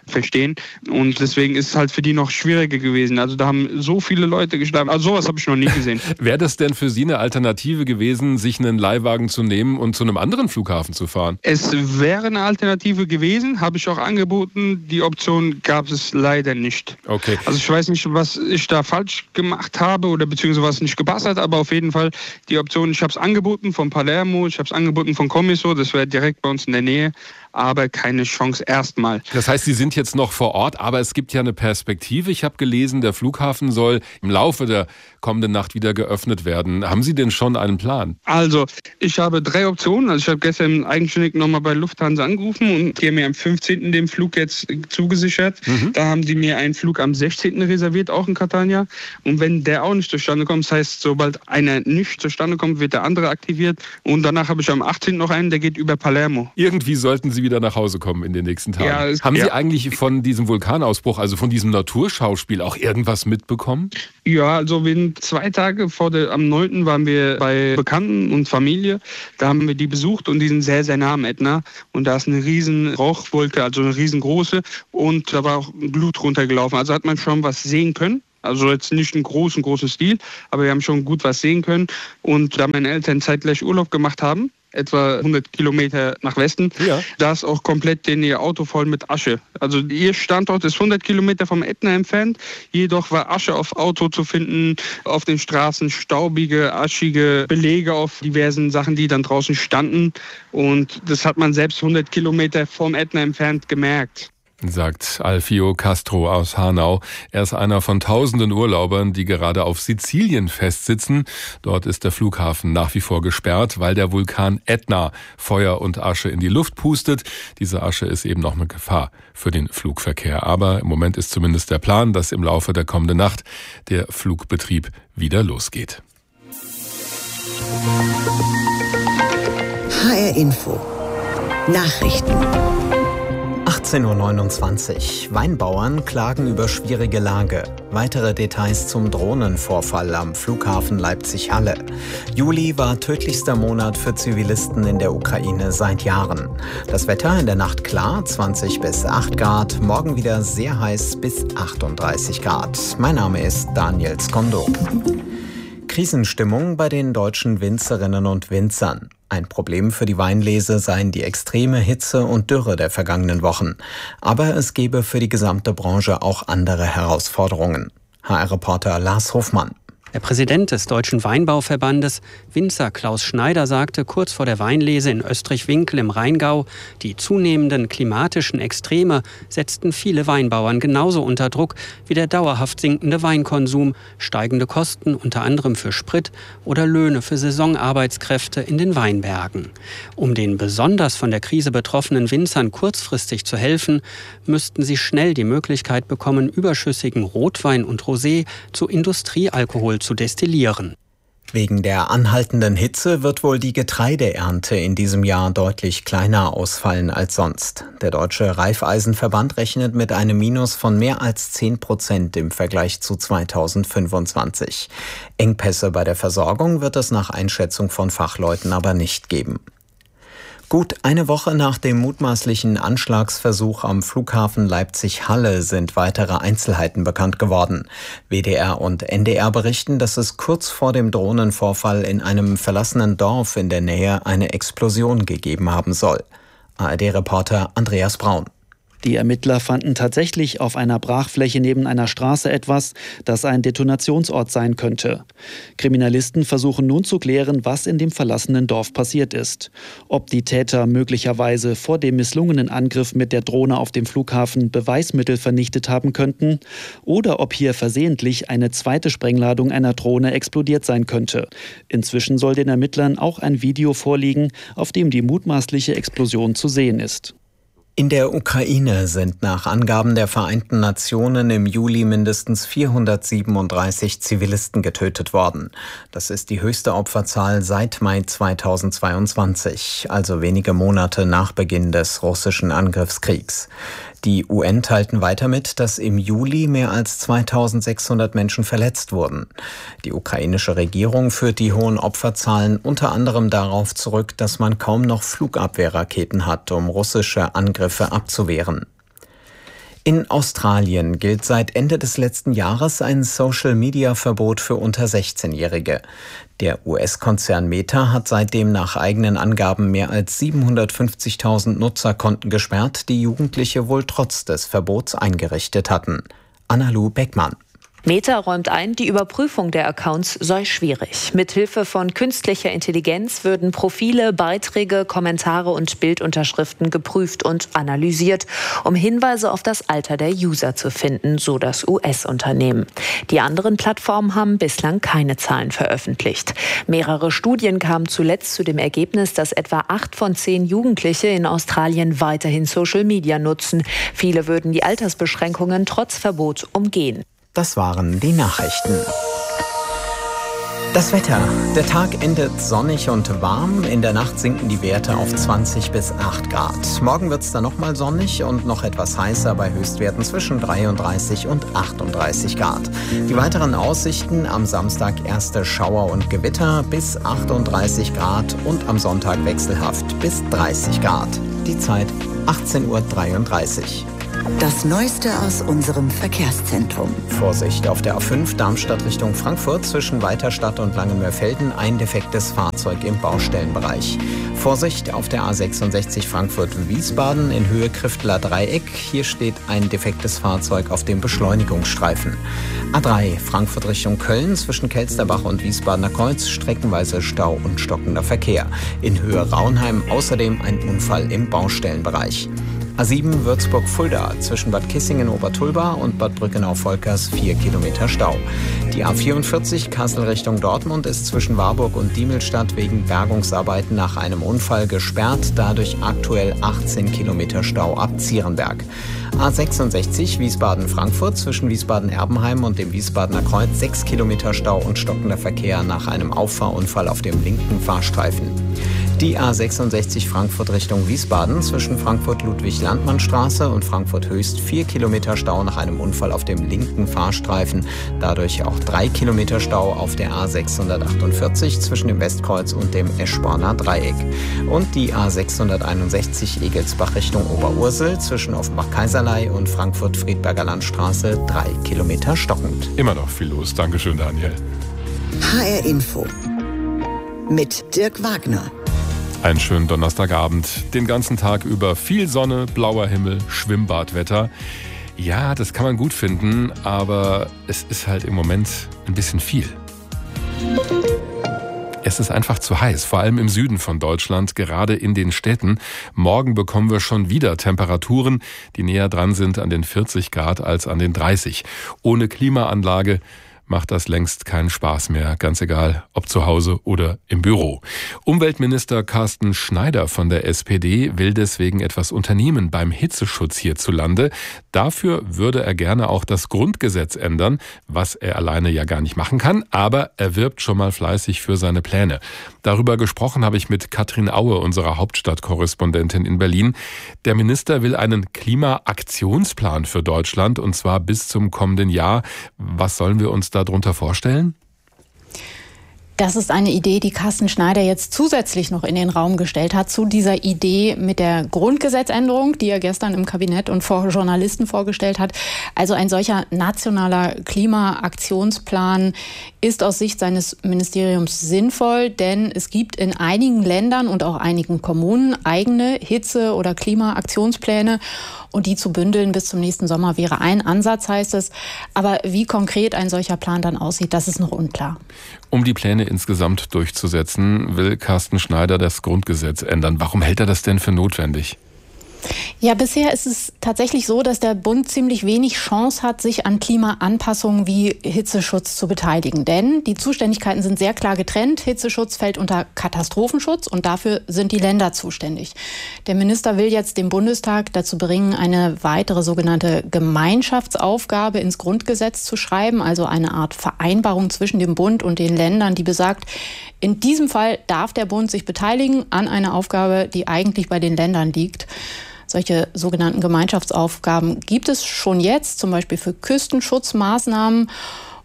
verstehen. Und deswegen ist es halt für die noch schwieriger gewesen. Also da haben so viele Leute gestorben. Also sowas habe ich noch nie gesehen. Wäre das denn für Sie eine Alternative gewesen, sich einen Leihwagen zu nehmen und zu einem anderen Flughafen zu fahren? Es wäre eine Alternative gewesen, habe ich auch angeboten. Die Option gab es leider nicht. Okay. Also ich weiß nicht, was ich da falsch gemacht habe oder beziehungsweise was nicht gepasst hat, aber auf jeden Fall die Option, ich habe es angeboten von Palermo, ich habe es angeboten von Comiso, das wäre direkt bei uns in der Nähe, aber keine Chance erstmal. Das heißt, Sie sind jetzt noch vor Ort, aber es gibt ja eine Perspektive. Ich habe gelesen, der Flughafen soll im Laufe der kommenden Nacht wieder geöffnet werden. Haben Sie denn schon einen Plan? Also, ich habe drei Optionen. Also ich habe gestern eigenständig nochmal bei Lufthansa angerufen und die haben mir am fünfzehnten den Flug jetzt zugesichert. Mhm. Da haben die mir einen Flug am sechzehnten reserviert, auch in Catania. Und wenn der auch nicht zustande kommt, das heißt, sobald einer nicht zustande kommt, wird der andere aktiviert. Und danach habe ich am achtzehnten noch einen, der geht über Palermo. Irgendwie sollten Sie wieder nach Hause kommen in den nächsten Tagen. Ja, es, Haben Sie ja. eigentlich von diesem Vulkanausbruch, also von diesem Naturschauspiel auch irgendwas mitbekommen? Ja, also wir zwei Tage vor der, am neunten waren wir bei Bekannten und Familie. Da haben wir die besucht und die sind sehr, sehr nah am Ätna. Und da ist eine riesen Rauchwolke, also eine riesengroße. Und da war auch Blut runtergelaufen. Also hat man schon was sehen können. Also jetzt nicht einen großen, großen Stil, aber wir haben schon gut was sehen können. Und da meine Eltern zeitgleich Urlaub gemacht haben, etwa hundert Kilometer nach Westen, ja. Da ist auch komplett in ihr Auto voll mit Asche. Also ihr Standort ist hundert Kilometer vom Ätna entfernt, jedoch war Asche auf Auto zu finden, auf den Straßen staubige, aschige Belege auf diversen Sachen, die dann draußen standen. Und das hat man selbst hundert Kilometer vom Ätna entfernt gemerkt. Sagt Alfio Castro aus Hanau. Er ist einer von tausenden Urlaubern, die gerade auf Sizilien festsitzen. Dort ist der Flughafen nach wie vor gesperrt, weil der Vulkan Ätna Feuer und Asche in die Luft pustet. Diese Asche ist eben noch eine Gefahr für den Flugverkehr. Aber im Moment ist zumindest der Plan, dass im Laufe der kommenden Nacht der Flugbetrieb wieder losgeht. H R Info Nachrichten. achtzehn Uhr neunundzwanzig. Weinbauern klagen über schwierige Lage. Weitere Details zum Drohnenvorfall am Flughafen Leipzig-Halle. Juli war tödlichster Monat für Zivilisten in der Ukraine seit Jahren. Das Wetter in der Nacht klar, zwanzig bis acht Grad. Morgen wieder sehr heiß bis achtunddreißig Grad. Mein Name ist Daniel Skondo. Krisenstimmung bei den deutschen Winzerinnen und Winzern. Ein Problem für die Weinlese seien die extreme Hitze und Dürre der vergangenen Wochen. Aber es gebe für die gesamte Branche auch andere Herausforderungen. H R-Reporter Lars Hofmann. Der Präsident des Deutschen Weinbauverbandes, Winzer Klaus Schneider, sagte kurz vor der Weinlese in Österreich-Winkel im Rheingau, die zunehmenden klimatischen Extreme setzten viele Weinbauern genauso unter Druck wie der dauerhaft sinkende Weinkonsum, steigende Kosten unter anderem für Sprit oder Löhne für Saisonarbeitskräfte in den Weinbergen. Um den besonders von der Krise betroffenen Winzern kurzfristig zu helfen, müssten sie schnell die Möglichkeit bekommen, überschüssigen Rotwein und Rosé zu Industriealkohol zu destillieren. Wegen der anhaltenden Hitze wird wohl die Getreideernte in diesem Jahr deutlich kleiner ausfallen als sonst. Der Deutsche Reifeisenverband rechnet mit einem Minus von mehr als zehn Prozent im Vergleich zu zweitausendfünfundzwanzig. Engpässe bei der Versorgung wird es nach Einschätzung von Fachleuten aber nicht geben. Gut eine Woche nach dem mutmaßlichen Anschlagsversuch am Flughafen Leipzig-Halle sind weitere Einzelheiten bekannt geworden. W D R und N D R berichten, dass es kurz vor dem Drohnenvorfall in einem verlassenen Dorf in der Nähe eine Explosion gegeben haben soll. A R D-Reporter Andreas Braun. Die Ermittler fanden tatsächlich auf einer Brachfläche neben einer Straße etwas, das ein Detonationsort sein könnte. Kriminalisten versuchen nun zu klären, was in dem verlassenen Dorf passiert ist. Ob die Täter möglicherweise vor dem misslungenen Angriff mit der Drohne auf dem Flughafen Beweismittel vernichtet haben könnten oder ob hier versehentlich eine zweite Sprengladung einer Drohne explodiert sein könnte. Inzwischen soll den Ermittlern auch ein Video vorliegen, auf dem die mutmaßliche Explosion zu sehen ist. In der Ukraine sind nach Angaben der Vereinten Nationen im Juli mindestens vierhundertsiebenunddreißig Zivilisten getötet worden. Das ist die höchste Opferzahl seit Mai zweitausendzweiundzwanzig, also wenige Monate nach Beginn des russischen Angriffskriegs. Die U N teilten weiter mit, dass im Juli mehr als zweitausendsechshundert Menschen verletzt wurden. Die ukrainische Regierung führt die hohen Opferzahlen unter anderem darauf zurück, dass man kaum noch Flugabwehrraketen hat, um russische Angriffe abzuwehren. In Australien gilt seit Ende des letzten Jahres ein Social-Media-Verbot für unter sechzehnjährige. Der U S-Konzern Meta hat seitdem nach eigenen Angaben mehr als siebenhundertfünfzigtausend Nutzerkonten gesperrt, die Jugendliche wohl trotz des Verbots eingerichtet hatten. Anna-Lu Beckmann. Meta räumt ein, die Überprüfung der Accounts sei schwierig. Mithilfe von künstlicher Intelligenz würden Profile, Beiträge, Kommentare und Bildunterschriften geprüft und analysiert, um Hinweise auf das Alter der User zu finden, so das U S-Unternehmen. Die anderen Plattformen haben bislang keine Zahlen veröffentlicht. Mehrere Studien kamen zuletzt zu dem Ergebnis, dass etwa acht von zehn Jugendliche in Australien weiterhin Social Media nutzen. Viele würden die Altersbeschränkungen trotz Verbot umgehen. Das waren die Nachrichten. Das Wetter. Der Tag endet sonnig und warm. In der Nacht sinken die Werte auf zwanzig bis acht Grad. Morgen wird es dann nochmal sonnig und noch etwas heißer bei Höchstwerten zwischen dreiunddreißig und achtunddreißig Grad. Die weiteren Aussichten: am Samstag erste Schauer und Gewitter bis achtunddreißig Grad und am Sonntag wechselhaft bis dreißig Grad. Die Zeit achtzehn Uhr dreiunddreißig. Das Neueste aus unserem Verkehrszentrum. Vorsicht auf der A fünf Darmstadt Richtung Frankfurt zwischen Weiterstadt und Langenmörfelden, ein defektes Fahrzeug im Baustellenbereich. Vorsicht auf der A sechsundsechzig Frankfurt-Wiesbaden in Höhe Krifteler Dreieck. Hier steht ein defektes Fahrzeug auf dem Beschleunigungsstreifen. A drei Frankfurt Richtung Köln zwischen Kelsterbach und Wiesbadener Kreuz, streckenweise Stau und stockender Verkehr. In Höhe Raunheim außerdem ein Unfall im Baustellenbereich. A sieben Würzburg-Fulda zwischen Bad Kissingen-Obertulba und Bad Brückenau-Volkers vier Kilometer Stau. Die A vierundvierzig Kassel Richtung Dortmund ist zwischen Warburg und Diemelstadt wegen Bergungsarbeiten nach einem Unfall gesperrt, dadurch aktuell achtzehn Kilometer Stau ab Zierenberg. A sechsundsechzig Wiesbaden-Frankfurt zwischen Wiesbaden-Erbenheim und dem Wiesbadener Kreuz sechs Kilometer Stau und stockender Verkehr nach einem Auffahrunfall auf dem linken Fahrstreifen. Die A sechsundsechzig Frankfurt Richtung Wiesbaden zwischen Frankfurt-Ludwig-Landmann-Straße und Frankfurt-Höchst vier Kilometer Stau nach einem Unfall auf dem linken Fahrstreifen. Dadurch auch drei Kilometer Stau auf der A sechshundertachtundvierzig zwischen dem Westkreuz und dem Eschborner Dreieck. Und die A sechshunderteinundsechzig Egelsbach Richtung Oberursel zwischen Offenbach-Kaiserlei und Frankfurt-Friedberger Landstraße drei Kilometer stockend. Immer noch viel los. Dankeschön, Daniel. H R Info mit Dirk Wagner. Einen schönen Donnerstagabend. Den ganzen Tag über viel Sonne, blauer Himmel, Schwimmbadwetter. Ja, das kann man gut finden, aber es ist halt im Moment ein bisschen viel. Es ist einfach zu heiß, vor allem im Süden von Deutschland, gerade in den Städten. Morgen bekommen wir schon wieder Temperaturen, die näher dran sind an den vierzig Grad als an den dreißig. Ohne Klimaanlage macht das längst keinen Spaß mehr, ganz egal, ob zu Hause oder im Büro. Umweltminister Carsten Schneider von der S P D will deswegen etwas unternehmen beim Hitzeschutz hierzulande. Dafür würde er gerne auch das Grundgesetz ändern, was er alleine ja gar nicht machen kann, aber er wirbt schon mal fleißig für seine Pläne. Darüber gesprochen habe ich mit Katrin Aue, unserer Hauptstadtkorrespondentin in Berlin. Der Minister will einen Klimaaktionsplan für Deutschland, und zwar bis zum kommenden Jahr. Was sollen wir uns da darunter vorstellen? Das ist eine Idee, die Carsten Schneider jetzt zusätzlich noch in den Raum gestellt hat zu dieser Idee mit der Grundgesetzänderung, die er gestern im Kabinett und vor Journalisten vorgestellt hat. Also ein solcher nationaler Klimaaktionsplan ist aus Sicht seines Ministeriums sinnvoll, denn es gibt in einigen Ländern und auch einigen Kommunen eigene Hitze- oder Klimaaktionspläne. Und die zu bündeln bis zum nächsten Sommer wäre ein Ansatz, heißt es. Aber wie konkret ein solcher Plan dann aussieht, das ist noch unklar. Um die Pläne insgesamt durchzusetzen, will Carsten Schneider das Grundgesetz ändern. Warum hält er das denn für notwendig? Ja, bisher ist es tatsächlich so, dass der Bund ziemlich wenig Chance hat, sich an Klimaanpassungen wie Hitzeschutz zu beteiligen. Denn die Zuständigkeiten sind sehr klar getrennt. Hitzeschutz fällt unter Katastrophenschutz und dafür sind die Länder zuständig. Der Minister will jetzt den Bundestag dazu bringen, eine weitere sogenannte Gemeinschaftsaufgabe ins Grundgesetz zu schreiben, also eine Art Vereinbarung zwischen dem Bund und den Ländern, die besagt, in diesem Fall darf der Bund sich beteiligen an einer Aufgabe, die eigentlich bei den Ländern liegt. Solche sogenannten Gemeinschaftsaufgaben gibt es schon jetzt, zum Beispiel für Küstenschutzmaßnahmen.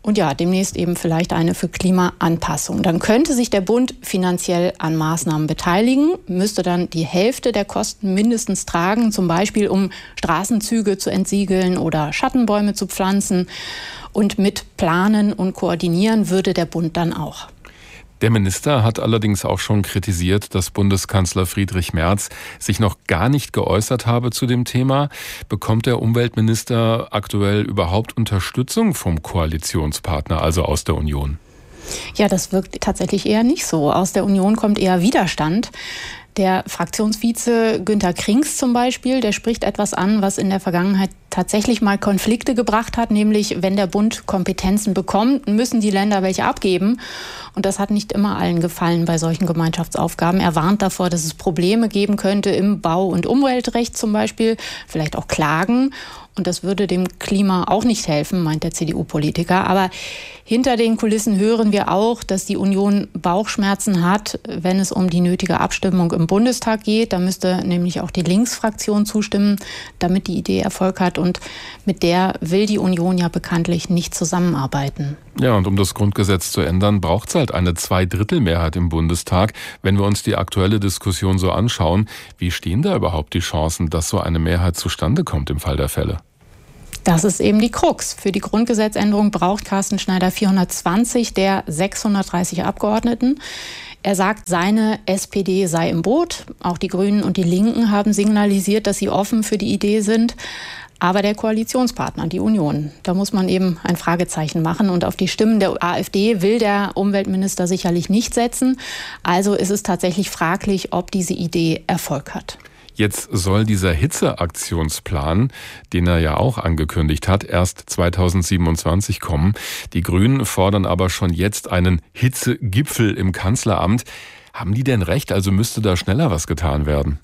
Und ja, demnächst eben vielleicht eine für Klimaanpassung. Dann könnte sich der Bund finanziell an Maßnahmen beteiligen, müsste dann die Hälfte der Kosten mindestens tragen, zum Beispiel um Straßenzüge zu entsiegeln oder Schattenbäume zu pflanzen. Und mit planen und koordinieren würde der Bund dann auch. Der Minister hat allerdings auch schon kritisiert, dass Bundeskanzler Friedrich Merz sich noch gar nicht geäußert habe zu dem Thema. Bekommt der Umweltminister aktuell überhaupt Unterstützung vom Koalitionspartner, also aus der Union? Ja, das wirkt tatsächlich eher nicht so. Aus der Union kommt eher Widerstand. Der Fraktionsvize Günter Krings zum Beispiel, der spricht etwas an, was in der Vergangenheit tatsächlich mal Konflikte gebracht hat, nämlich wenn der Bund Kompetenzen bekommt, müssen die Länder welche abgeben. Und das hat nicht immer allen gefallen bei solchen Gemeinschaftsaufgaben. Er warnt davor, dass es Probleme geben könnte im Bau- und Umweltrecht zum Beispiel, vielleicht auch Klagen. Und das würde dem Klima auch nicht helfen, meint der C D U-Politiker. Aber hinter den Kulissen hören wir auch, dass die Union Bauchschmerzen hat, wenn es um die nötige Abstimmung im Bundestag geht. Da müsste nämlich auch die Linksfraktion zustimmen, damit die Idee Erfolg hat. Und mit der will die Union ja bekanntlich nicht zusammenarbeiten. Ja, und um das Grundgesetz zu ändern, braucht es halt eine Zweidrittelmehrheit im Bundestag. Wenn wir uns die aktuelle Diskussion so anschauen, wie stehen da überhaupt die Chancen, dass so eine Mehrheit zustande kommt im Fall der Fälle? Das ist eben die Krux. Für die Grundgesetzänderung braucht Carsten Schneider vierhundertzwanzig der sechshundertdreißig Abgeordneten. Er sagt, seine S P D sei im Boot. Auch die Grünen und die Linken haben signalisiert, dass sie offen für die Idee sind. Aber der Koalitionspartner, die Union, da muss man eben ein Fragezeichen machen. Und auf die Stimmen der AfD will der Umweltminister sicherlich nicht setzen. Also ist es tatsächlich fraglich, ob diese Idee Erfolg hat. Jetzt soll dieser Hitzeaktionsplan, den er ja auch angekündigt hat, erst zweitausendsiebenundzwanzig kommen. Die Grünen fordern aber schon jetzt einen Hitzegipfel im Kanzleramt. Haben die denn recht? Also müsste da schneller was getan werden?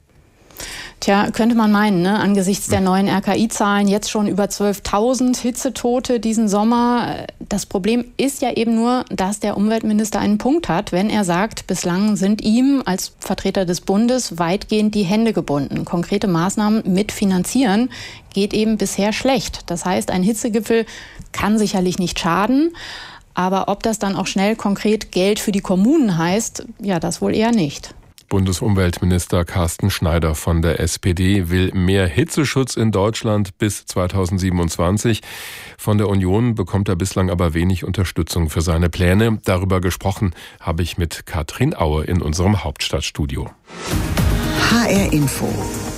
Tja, könnte man meinen, ne? Angesichts der neuen R K I-Zahlen jetzt schon über zwölftausend Hitzetote diesen Sommer. Das Problem ist ja eben nur, dass der Umweltminister einen Punkt hat, wenn er sagt, bislang sind ihm als Vertreter des Bundes weitgehend die Hände gebunden. Konkrete Maßnahmen mitfinanzieren geht eben bisher schlecht. Das heißt, ein Hitzegipfel kann sicherlich nicht schaden. Aber ob das dann auch schnell konkret Geld für die Kommunen heißt, ja, das wohl eher nicht. Bundesumweltminister Carsten Schneider von der S P D will mehr Hitzeschutz in Deutschland bis zweitausendsiebenundzwanzig. Von der Union bekommt er bislang aber wenig Unterstützung für seine Pläne. Darüber gesprochen habe ich mit Katrin Aue in unserem Hauptstadtstudio. H R Info.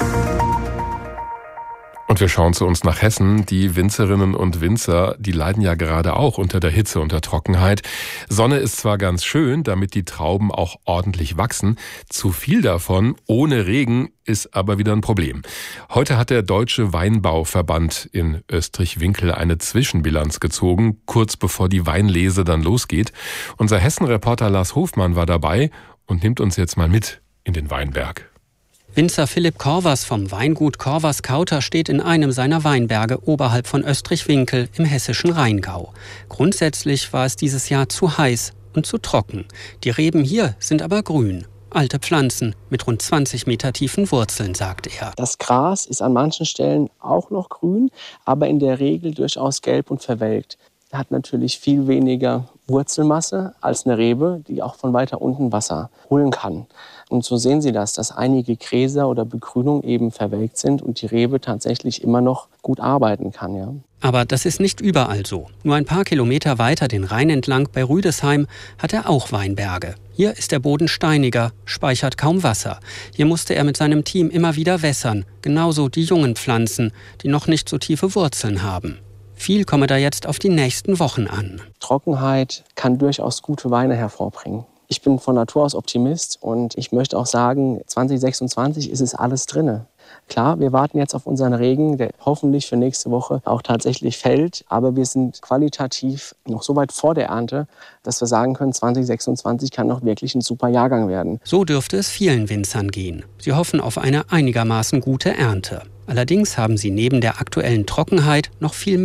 Und wir schauen zu uns nach Hessen. Die Winzerinnen und Winzer, die leiden ja gerade auch unter der Hitze und der Trockenheit. Sonne ist zwar ganz schön, damit die Trauben auch ordentlich wachsen. Zu viel davon, ohne Regen, ist aber wieder ein Problem. Heute hat der Deutsche Weinbauverband in Österreich-Winkel eine Zwischenbilanz gezogen, kurz bevor die Weinlese dann losgeht. Unser Hessen-Reporter Lars Hofmann war dabei und nimmt uns jetzt mal mit in den Weinberg. Winzer Philipp Korvers vom Weingut Korvers-Kauter steht in einem seiner Weinberge oberhalb von Österreich-Winkel im hessischen Rheingau. Grundsätzlich war es dieses Jahr zu heiß und zu trocken. Die Reben hier sind aber grün. Alte Pflanzen mit rund zwanzig Meter tiefen Wurzeln, sagt er. Das Gras ist an manchen Stellen auch noch grün, aber in der Regel durchaus gelb und verwelkt. Er hat natürlich viel weniger Wurzelmasse als eine Rebe, die auch von weiter unten Wasser holen kann. Und so sehen Sie das, dass einige Gräser oder Begrünung eben verwelkt sind und die Rebe tatsächlich immer noch gut arbeiten kann. Ja. Aber das ist nicht überall so. Nur ein paar Kilometer weiter den Rhein entlang bei Rüdesheim hat er auch Weinberge. Hier ist der Boden steiniger, speichert kaum Wasser. Hier musste er mit seinem Team immer wieder wässern. Genauso die jungen Pflanzen, die noch nicht so tiefe Wurzeln haben. Viel komme da jetzt auf die nächsten Wochen an. Trockenheit kann durchaus gute Weine hervorbringen. Ich bin von Natur aus Optimist und ich möchte auch sagen, zwanzig sechsundzwanzig ist es alles drinne. Klar, wir warten jetzt auf unseren Regen, der hoffentlich für nächste Woche auch tatsächlich fällt. Aber wir sind qualitativ noch so weit vor der Ernte, dass wir sagen können, zwanzig sechsundzwanzig kann noch wirklich ein super Jahrgang werden. So dürfte es vielen Winzern gehen. Sie hoffen auf eine einigermaßen gute Ernte. Allerdings haben sie neben der aktuellen Trockenheit noch viel mehr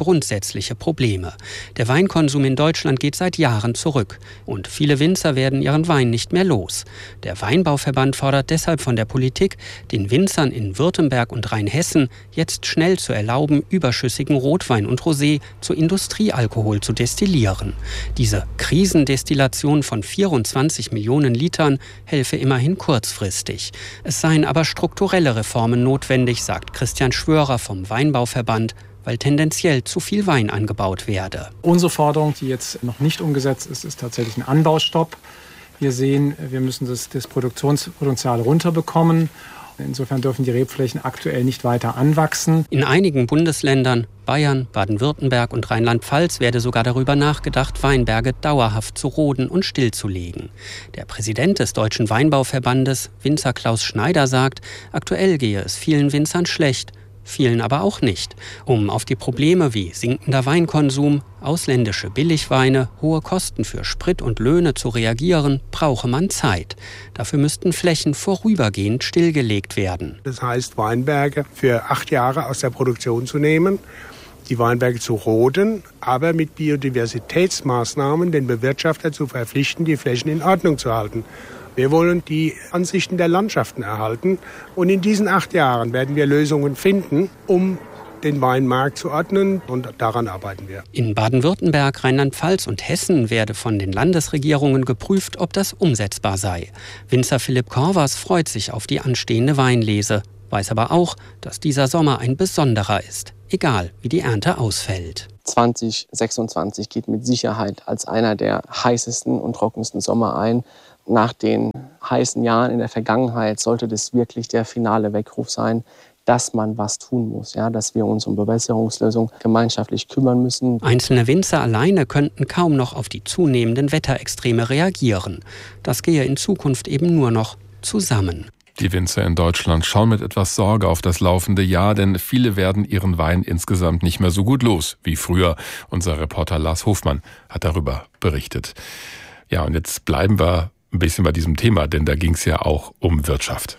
grundsätzliche Probleme. Der Weinkonsum in Deutschland geht seit Jahren zurück und viele Winzer werden ihren Wein nicht mehr los. Der Weinbauverband fordert deshalb von der Politik, den Winzern in Württemberg und Rheinhessen jetzt schnell zu erlauben, überschüssigen Rotwein und Rosé zu Industriealkohol zu destillieren. Diese Krisendestillation von vierundzwanzig Millionen Litern helfe immerhin kurzfristig. Es seien aber strukturelle Reformen notwendig, sagt Christian Schwörer vom Weinbauverband, weil tendenziell zu viel Wein angebaut werde. Unsere Forderung, die jetzt noch nicht umgesetzt ist, ist tatsächlich ein Anbaustopp. Wir sehen, wir müssen das, das Produktionspotenzial runterbekommen. Insofern dürfen die Rebflächen aktuell nicht weiter anwachsen. In einigen Bundesländern, Bayern, Baden-Württemberg und Rheinland-Pfalz, werde sogar darüber nachgedacht, Weinberge dauerhaft zu roden und stillzulegen. Der Präsident des Deutschen Weinbauverbandes, Winzer Klaus Schneider, sagt, aktuell gehe es vielen Winzern schlecht, vielen aber auch nicht. Um auf die Probleme wie sinkender Weinkonsum, ausländische Billigweine, hohe Kosten für Sprit und Löhne zu reagieren, brauche man Zeit. Dafür müssten Flächen vorübergehend stillgelegt werden. Das heißt, Weinberge für acht Jahre aus der Produktion zu nehmen, die Weinberge zu roden, aber mit Biodiversitätsmaßnahmen den Bewirtschafter zu verpflichten, die Flächen in Ordnung zu halten. Wir wollen die Ansichten der Landschaften erhalten und in diesen acht Jahren werden wir Lösungen finden, um den Weinmarkt zu ordnen, und daran arbeiten wir. In Baden-Württemberg, Rheinland-Pfalz und Hessen werde von den Landesregierungen geprüft, ob das umsetzbar sei. Winzer Philipp Korvers freut sich auf die anstehende Weinlese, weiß aber auch, dass dieser Sommer ein besonderer ist, egal wie die Ernte ausfällt. zwanzig sechsundzwanzig geht mit Sicherheit als einer der heißesten und trockensten Sommer ein. Nach den heißen Jahren in der Vergangenheit sollte das wirklich der finale Weckruf sein, dass man was tun muss, ja, dass wir uns um Bewässerungslösungen gemeinschaftlich kümmern müssen. Einzelne Winzer alleine könnten kaum noch auf die zunehmenden Wetterextreme reagieren. Das gehe in Zukunft eben nur noch zusammen. Die Winzer in Deutschland schauen mit etwas Sorge auf das laufende Jahr, denn viele werden ihren Wein insgesamt nicht mehr so gut los wie früher. Unser Reporter Lars Hofmann hat darüber berichtet. Ja, und jetzt bleiben wir ein bisschen bei diesem Thema, denn da ging es ja auch um Wirtschaft.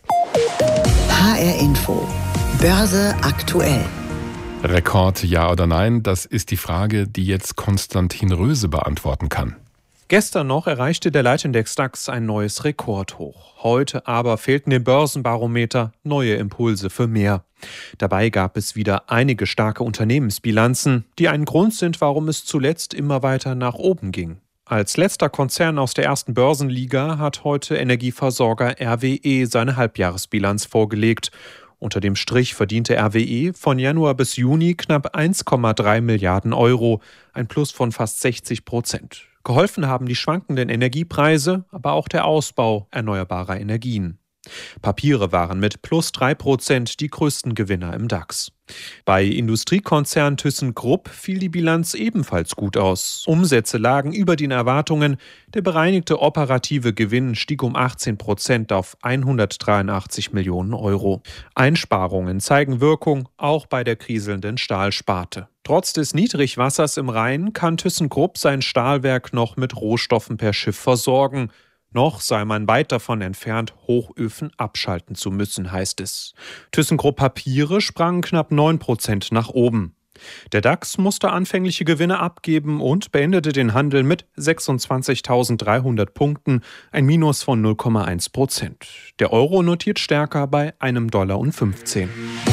H R Info. Börse aktuell. Rekord, ja oder nein? Das ist die Frage, die jetzt Konstantin Röse beantworten kann. Gestern noch erreichte der Leitindex DAX ein neues Rekordhoch. Heute aber fehlten dem Börsenbarometer neue Impulse für mehr. Dabei gab es wieder einige starke Unternehmensbilanzen, die ein Grund sind, warum es zuletzt immer weiter nach oben ging. Als letzter Konzern aus der ersten Börsenliga hat heute Energieversorger R W E seine Halbjahresbilanz vorgelegt. Unter dem Strich verdiente R W E von Januar bis Juni knapp eins Komma drei Milliarden Euro, ein Plus von fast sechzig Prozent. Geholfen haben die schwankenden Energiepreise, aber auch der Ausbau erneuerbarer Energien. Papiere waren mit plus drei Prozent die größten Gewinner im DAX. Bei Industriekonzern ThyssenKrupp fiel die Bilanz ebenfalls gut aus. Umsätze lagen über den Erwartungen. Der bereinigte operative Gewinn stieg um achtzehn Prozent auf hundertdreiundachtzig Millionen Euro. Einsparungen zeigen Wirkung, auch bei der kriselnden Stahlsparte. Trotz des Niedrigwassers im Rhein kann ThyssenKrupp sein Stahlwerk noch mit Rohstoffen per Schiff versorgen. Noch sei man weit davon entfernt, Hochöfen abschalten zu müssen, heißt es. ThyssenKrupp Papiere sprangen knapp neun Prozent nach oben. Der DAX musste anfängliche Gewinne abgeben und beendete den Handel mit sechsundzwanzigtausenddreihundert Punkten, ein Minus von null Komma eins Prozent. Der Euro notiert stärker bei einem Dollar und fünfzehn.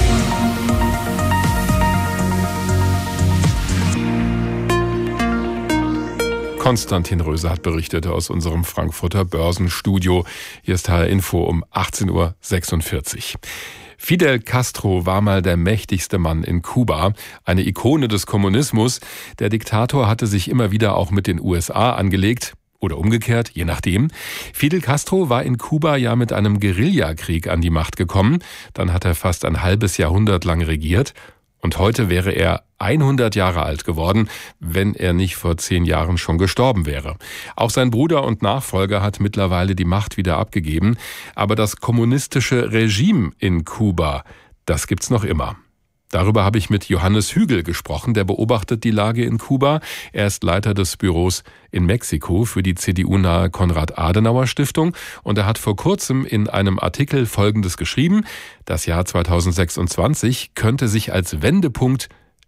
Konstantin Röse hat berichtet aus unserem Frankfurter Börsenstudio. Hier ist H R Info um achtzehn Uhr sechsundvierzig. Fidel Castro war mal der mächtigste Mann in Kuba, eine Ikone des Kommunismus. Der Diktator hatte sich immer wieder auch mit den U S A angelegt. Oder umgekehrt, je nachdem. Fidel Castro war in Kuba ja mit einem Guerillakrieg an die Macht gekommen. Dann hat er fast ein halbes Jahrhundert lang regiert. Und heute wäre er hundert Jahre alt geworden, wenn er nicht vor zehn Jahren schon gestorben wäre. Auch sein Bruder und Nachfolger hat mittlerweile die Macht wieder abgegeben. Aber das kommunistische Regime in Kuba, das gibt's noch immer. Darüber habe ich mit Johannes Hügel gesprochen, der beobachtet die Lage in Kuba. Er ist Leiter des Büros in Mexiko für die C D U-nahe Konrad-Adenauer-Stiftung und er hat vor kurzem in einem Artikel Folgendes geschrieben: Das Jahr zweitausendsechsundzwanzig könnte sich als Wendepunkt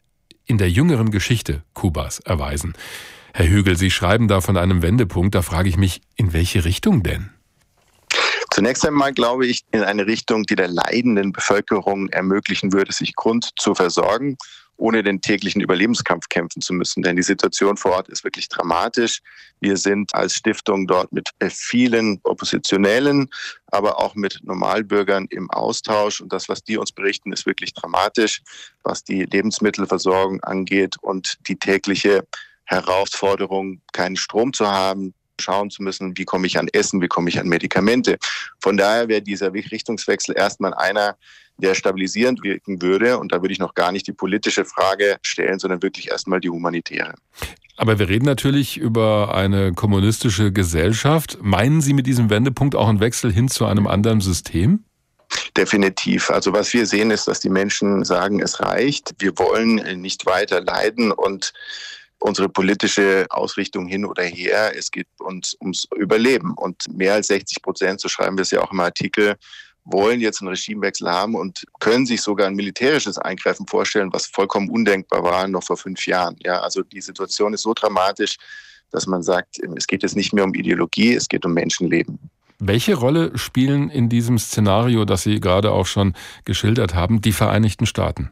in der jüngeren Geschichte Kubas erweisen. Herr Hügel, Sie schreiben da von einem Wendepunkt. Da frage ich mich, in welche Richtung denn? Zunächst einmal glaube ich in eine Richtung, die der leidenden Bevölkerung ermöglichen würde, sich Grund zu versorgen, ohne den täglichen Überlebenskampf kämpfen zu müssen. Denn die Situation vor Ort ist wirklich dramatisch. Wir sind als Stiftung dort mit vielen Oppositionellen, aber auch mit Normalbürgern im Austausch. Und das, was die uns berichten, ist wirklich dramatisch, was die Lebensmittelversorgung angeht und die tägliche Herausforderung, keinen Strom zu haben, schauen zu müssen, wie komme ich an Essen, wie komme ich an Medikamente. Von daher wäre dieser Richtungswechsel erstmal einer, der stabilisierend wirken würde. Und da würde ich noch gar nicht die politische Frage stellen, sondern wirklich erstmal die humanitäre. Aber wir reden natürlich über eine kommunistische Gesellschaft. Meinen Sie mit diesem Wendepunkt auch einen Wechsel hin zu einem anderen System? Definitiv. Also was wir sehen ist, dass die Menschen sagen, es reicht. Wir wollen nicht weiter leiden und unsere politische Ausrichtung hin oder her, es geht uns ums Überleben. Und mehr als sechzig Prozent, so schreiben wir es ja auch im Artikel, wollen jetzt einen Regimewechsel haben und können sich sogar ein militärisches Eingreifen vorstellen, was vollkommen undenkbar war noch vor fünf Jahren. Ja, also die Situation ist so dramatisch, dass man sagt, es geht jetzt nicht mehr um Ideologie, es geht um Menschenleben. Welche Rolle spielen in diesem Szenario, das Sie gerade auch schon geschildert haben, die Vereinigten Staaten?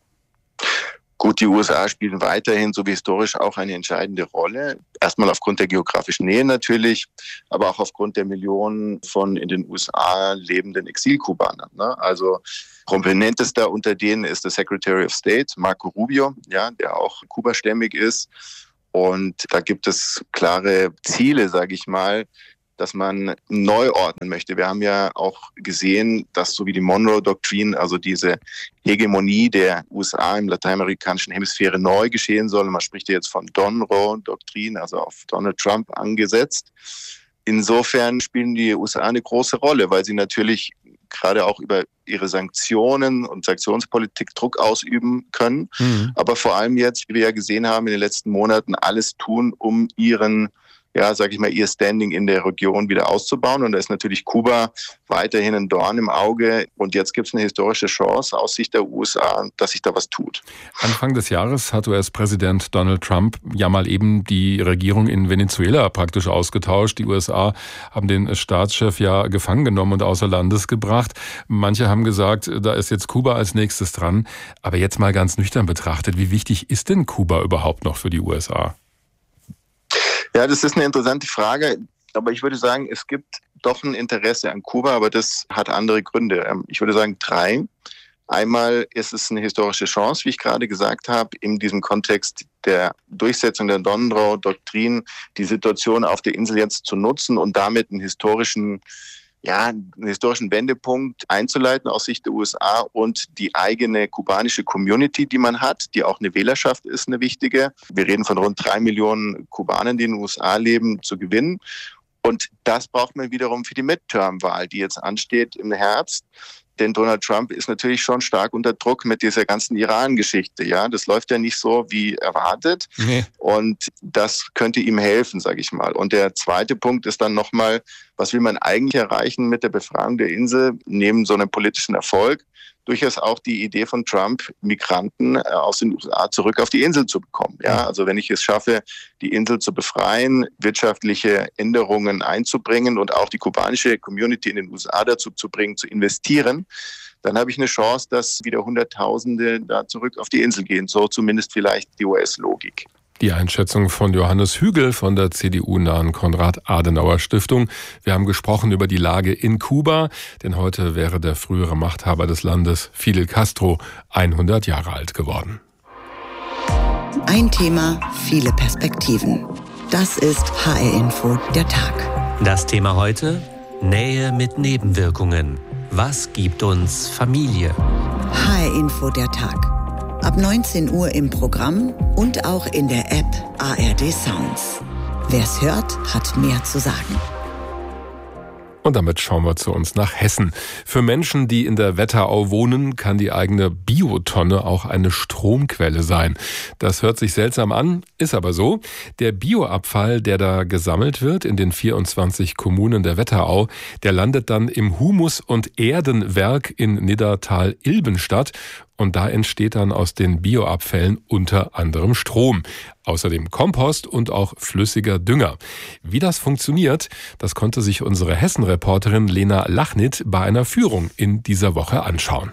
Gut, die U S A spielen weiterhin, so wie historisch, auch eine entscheidende Rolle. Erstmal aufgrund der geografischen Nähe natürlich, aber auch aufgrund der Millionen von in den U S A lebenden Exilkubanern. Ne? Also prominentester unter denen ist der Secretary of State, Marco Rubio, ja, der auch kubastämmig ist. Und da gibt es klare Ziele, sage ich mal, dass man neu ordnen möchte. Wir haben ja auch gesehen, dass so wie die Monroe-Doktrin, also diese Hegemonie der U S A im lateinamerikanischen Hemisphäre neu geschehen soll. Man spricht ja jetzt von Monroe-Doktrin, also auf Donald Trump angesetzt. Insofern spielen die U S A eine große Rolle, weil sie natürlich gerade auch über ihre Sanktionen und Sanktionspolitik Druck ausüben können. Mhm. Aber vor allem jetzt, wie wir ja gesehen haben in den letzten Monaten, alles tun, um ihren ja, sage ich mal, ihr Standing in der Region wieder auszubauen. Und da ist natürlich Kuba weiterhin ein Dorn im Auge. Und jetzt gibt es eine historische Chance aus Sicht der U S A, dass sich da was tut. Anfang des Jahres hat U S-Präsident Donald Trump ja mal eben die Regierung in Venezuela praktisch ausgetauscht. Die U S A haben den Staatschef ja gefangen genommen und außer Landes gebracht. Manche haben gesagt, da ist jetzt Kuba als nächstes dran. Aber jetzt mal ganz nüchtern betrachtet, wie wichtig ist denn Kuba überhaupt noch für die U S A? Ja, das ist eine interessante Frage, aber ich würde sagen, es gibt doch ein Interesse an Kuba, aber das hat andere Gründe. Ich würde sagen drei. Einmal ist es eine historische Chance, wie ich gerade gesagt habe, in diesem Kontext der Durchsetzung der Monroe-Doktrin die Situation auf der Insel jetzt zu nutzen und damit einen historischen ja, einen historischen Wendepunkt einzuleiten aus Sicht der U S A und die eigene kubanische Community, die man hat, die auch eine Wählerschaft ist, eine wichtige. Wir reden von rund drei Millionen Kubanern, die in den U S A leben, zu gewinnen. Und das braucht man wiederum für die Midterm-Wahl, die jetzt ansteht im Herbst. Denn Donald Trump ist natürlich schon stark unter Druck mit dieser ganzen Iran-Geschichte. Ja, das läuft ja nicht so wie erwartet. Nee. Und das könnte ihm helfen, sage ich mal. Und der zweite Punkt ist dann nochmal, was will man eigentlich erreichen mit der Befreiung der Insel neben so einem politischen Erfolg? Durchaus auch die Idee von Trump, Migranten aus den U S A zurück auf die Insel zu bekommen. Ja, also wenn ich es schaffe, die Insel zu befreien, wirtschaftliche Änderungen einzubringen und auch die kubanische Community in den U S A dazu zu bringen, zu investieren, dann habe ich eine Chance, dass wieder Hunderttausende da zurück auf die Insel gehen. So zumindest vielleicht die U S-Logik. Die Einschätzung von Johannes Hügel von der C D U-nahen Konrad-Adenauer-Stiftung. Wir haben gesprochen über die Lage in Kuba, denn heute wäre der frühere Machthaber des Landes, Fidel Castro, hundert Jahre alt geworden. Ein Thema, viele Perspektiven. Das ist H R-Info, der Tag. Das Thema heute: Nähe mit Nebenwirkungen. Was gibt uns Familie? H R-Info, der Tag. Ab neunzehn Uhr im Programm und auch in der App A R D Sounds. Wer's hört, hat mehr zu sagen. Und damit schauen wir zu uns nach Hessen. Für Menschen, die in der Wetterau wohnen, kann die eigene Biotonne auch eine Stromquelle sein. Das hört sich seltsam an, ist aber so. Der Bioabfall, der da gesammelt wird in den vierundzwanzig Kommunen der Wetterau, der landet dann im Humus- und Erdenwerk in Niddertal-Ilbenstadt. und da entsteht dann aus den Bioabfällen unter anderem Strom. Außerdem Kompost und auch flüssiger Dünger. Wie das funktioniert, das konnte sich unsere Hessen-Reporterin Lena Lachnit bei einer Führung in dieser Woche anschauen.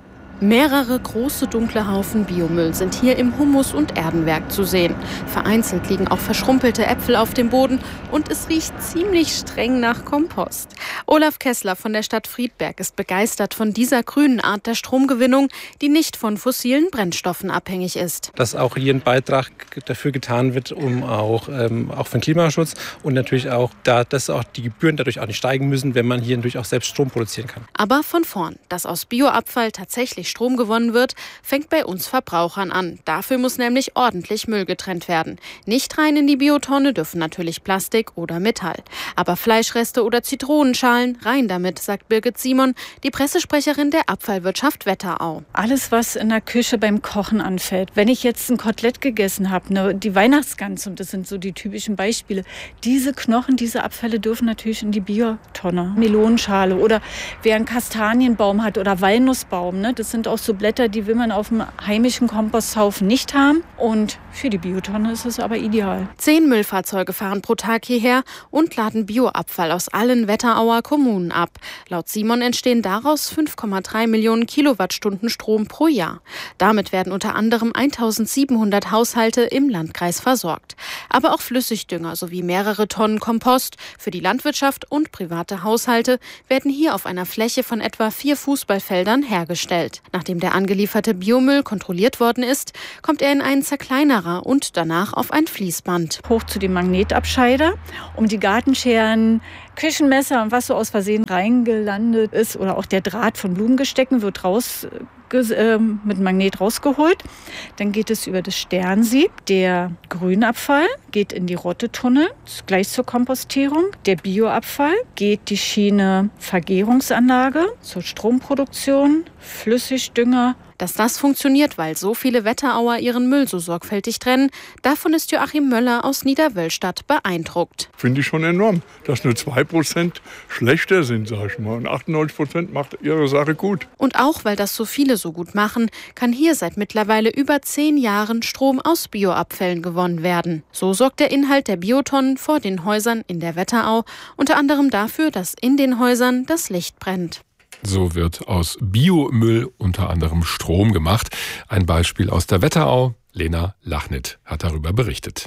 Mehrere große dunkle Haufen Biomüll sind hier im Humus- und Erdenwerk zu sehen. Vereinzelt liegen auch verschrumpelte Äpfel auf dem Boden und es riecht ziemlich streng nach Kompost. Olaf Kessler von der Stadt Friedberg ist begeistert von dieser grünen Art der Stromgewinnung, die nicht von fossilen Brennstoffen abhängig ist. Dass auch hier ein Beitrag dafür getan wird, um auch, ähm, auch für den Klimaschutz und natürlich auch, da, dass auch die Gebühren dadurch auch nicht steigen müssen, wenn man hier natürlich auch selbst Strom produzieren kann. Aber von vorn, dass aus Bioabfall tatsächlich Strom gewonnen wird, fängt bei uns Verbrauchern an. Dafür muss nämlich ordentlich Müll getrennt werden. Nicht rein in die Biotonne dürfen natürlich Plastik oder Metall. Aber Fleischreste oder Zitronenschalen, rein damit, sagt Birgit Simon, die Pressesprecherin der Abfallwirtschaft Wetterau. Alles, was in der Küche beim Kochen anfällt. Wenn ich jetzt ein Kotelett gegessen habe, ne, die Weihnachtsgans, und das sind so die typischen Beispiele, diese Knochen, diese Abfälle dürfen natürlich in die Biotonne. Melonenschale oder wer einen Kastanienbaum hat oder Walnussbaum, ne, das sind auch so Blätter, die will man auf dem heimischen Komposthaufen nicht haben. Und für die Biotonne ist es aber ideal. Zehn Müllfahrzeuge fahren pro Tag hierher und laden Bioabfall aus allen Wetterauer Kommunen ab. Laut Simon entstehen daraus fünf Komma drei Millionen Kilowattstunden Strom pro Jahr. Damit werden unter anderem eintausendsiebenhundert Haushalte im Landkreis versorgt. Aber auch Flüssigdünger sowie mehrere Tonnen Kompost für die Landwirtschaft und private Haushalte werden hier auf einer Fläche von etwa vier Fußballfeldern hergestellt. Nachdem der angelieferte Biomüll kontrolliert worden ist, kommt er in einen Zerkleinerer und danach auf ein Fließband. Hoch zu dem Magnetabscheider, um die Gartenscheren, Küchenmesser und was so aus Versehen reingelandet ist oder auch der Draht von Blumengestecken wird raus äh, mit Magnet rausgeholt. Dann geht es über das Sternsieb. Der Grünabfall geht in die Rottetunnel, gleich zur Kompostierung. Der Bioabfall geht die Schiene Vergärungsanlage zur Stromproduktion, Flüssigdünger. Dass das funktioniert, weil so viele Wetterauer ihren Müll so sorgfältig trennen, davon ist Joachim Möller aus Niederwöllstadt beeindruckt. Finde ich schon enorm, dass nur zwei Prozent schlechter sind, sag ich mal. Und achtundneunzig Prozent macht ihre Sache gut. Und auch, weil das so viele so gut machen, kann hier seit mittlerweile über zehn Jahren Strom aus Bioabfällen gewonnen werden. So sorgt der Inhalt der Biotonnen vor den Häusern in der Wetterau unter anderem dafür, dass in den Häusern das Licht brennt. So wird aus Biomüll unter anderem Strom gemacht. Ein Beispiel aus der Wetterau. Lena Lachnit hat darüber berichtet.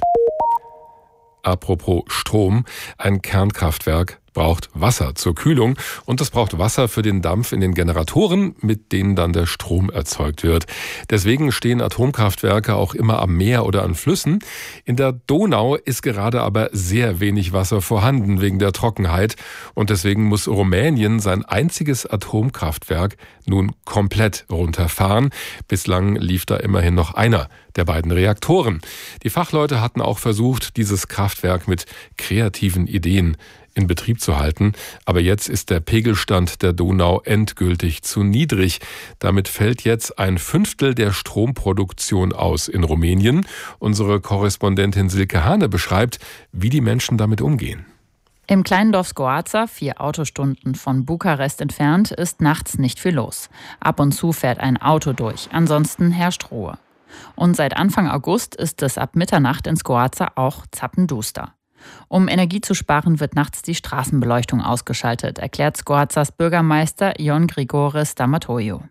Apropos Strom, ein Kernkraftwerk braucht Wasser zur Kühlung und es braucht Wasser für den Dampf in den Generatoren, mit denen dann der Strom erzeugt wird. Deswegen stehen Atomkraftwerke auch immer am Meer oder an Flüssen. In der Donau ist gerade aber sehr wenig Wasser vorhanden wegen der Trockenheit und deswegen muss Rumänien sein einziges Atomkraftwerk nun komplett runterfahren. Bislang lief da immerhin noch einer der beiden Reaktoren. Die Fachleute hatten auch versucht, dieses Kraftwerk mit kreativen Ideen in Betrieb zu halten. Aber jetzt ist der Pegelstand der Donau endgültig zu niedrig. Damit fällt jetzt ein Fünftel der Stromproduktion aus in Rumänien. Unsere Korrespondentin Silke Hane beschreibt, wie die Menschen damit umgehen. Im kleinen Dorf Scoața, vier Autostunden von Bukarest entfernt, ist nachts nicht viel los. Ab und zu fährt ein Auto durch, ansonsten herrscht Ruhe. Und seit Anfang August ist es ab Mitternacht in Scoața auch zappenduster. Um Energie zu sparen, wird nachts die Straßenbeleuchtung ausgeschaltet, erklärt Scoațas Bürgermeister Ion Grigoris Damatoiu.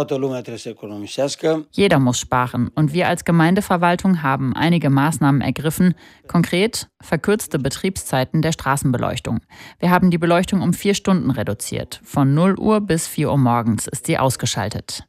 Jeder muss sparen und wir als Gemeindeverwaltung haben einige Maßnahmen ergriffen, konkret verkürzte Betriebszeiten der Straßenbeleuchtung. Wir haben die Beleuchtung um vier Stunden reduziert. Von null Uhr bis vier Uhr morgens ist sie ausgeschaltet.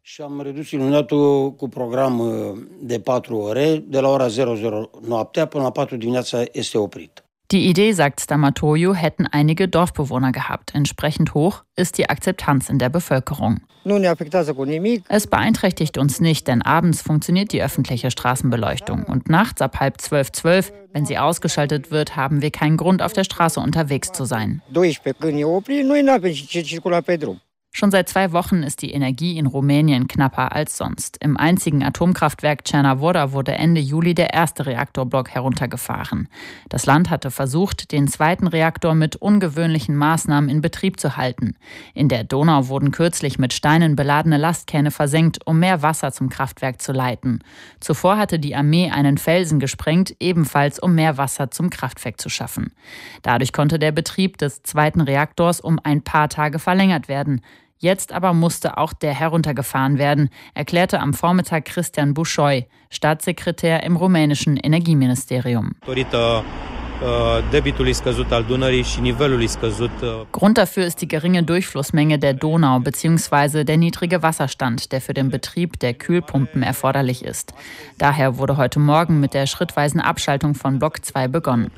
Die Idee, sagt Damatoiu, hätten einige Dorfbewohner gehabt. Entsprechend hoch ist die Akzeptanz in der Bevölkerung. Es beeinträchtigt uns nicht, denn abends funktioniert die öffentliche Straßenbeleuchtung. Und nachts ab halb zwölf, zwölf, wenn sie ausgeschaltet wird, haben wir keinen Grund, auf der Straße unterwegs zu sein. Schon seit zwei Wochen ist die Energie in Rumänien knapper als sonst. Im einzigen Atomkraftwerk Cernavodă wurde Ende Juli der erste Reaktorblock heruntergefahren. Das Land hatte versucht, den zweiten Reaktor mit ungewöhnlichen Maßnahmen in Betrieb zu halten. In der Donau wurden kürzlich mit Steinen beladene Lastkähne versenkt, um mehr Wasser zum Kraftwerk zu leiten. Zuvor hatte die Armee einen Felsen gesprengt, ebenfalls um mehr Wasser zum Kraftwerk zu schaffen. Dadurch konnte der Betrieb des zweiten Reaktors um ein paar Tage verlängert werden. Jetzt aber musste auch der heruntergefahren werden, erklärte am Vormittag Cristian Bușoi, Staatssekretär im rumänischen Energieministerium. Grund dafür ist die geringe Durchflussmenge der Donau bzw. der niedrige Wasserstand, der für den Betrieb der Kühlpumpen erforderlich ist. Daher wurde heute Morgen mit der schrittweisen Abschaltung von Block zwei begonnen.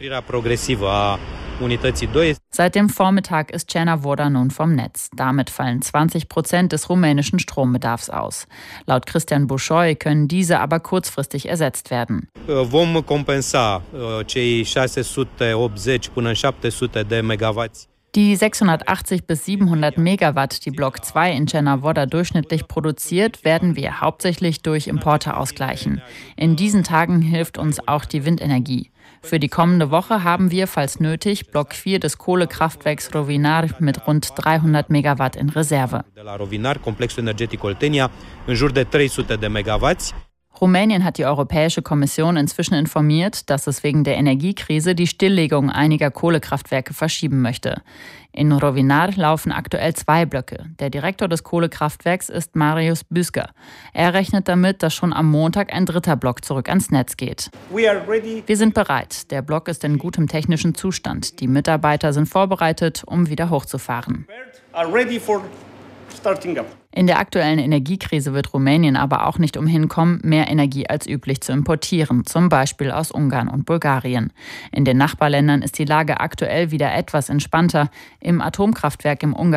Seit dem Vormittag ist Cernavodă nun vom Netz. Damit fallen zwanzig Prozent des rumänischen Strombedarfs aus. Laut Cristian Bușoi können diese aber kurzfristig ersetzt werden. Vom compensa cei șase-sute-optzeci până în șapte-sute de megawatts. Die sechshundertachtzig bis siebenhundert Megawatt, die Block zwei in Cernavodă durchschnittlich produziert, werden wir hauptsächlich durch Importe ausgleichen. In diesen Tagen hilft uns auch die Windenergie. Für die kommende Woche haben wir, falls nötig, Block vier des Kohlekraftwerks Rovinar mit rund dreihundert Megawatt in Reserve. Rumänien hat die Europäische Kommission inzwischen informiert, dass es wegen der Energiekrise die Stilllegung einiger Kohlekraftwerke verschieben möchte. In Rovinar laufen aktuell zwei Blöcke. Der Direktor des Kohlekraftwerks ist Marius Büsker. Er rechnet damit, dass schon am Montag ein dritter Block zurück ans Netz geht. Wir sind bereit. Der Block ist in gutem technischen Zustand. Die Mitarbeiter sind vorbereitet, um wieder hochzufahren. In der aktuellen Energiekrise wird Rumänien aber auch nicht umhin kommen, mehr Energie als üblich zu importieren, zum Beispiel aus Ungarn und Bulgarien. In den Nachbarländern ist die Lage aktuell wieder etwas entspannter. Im Atomkraftwerk im Ungarn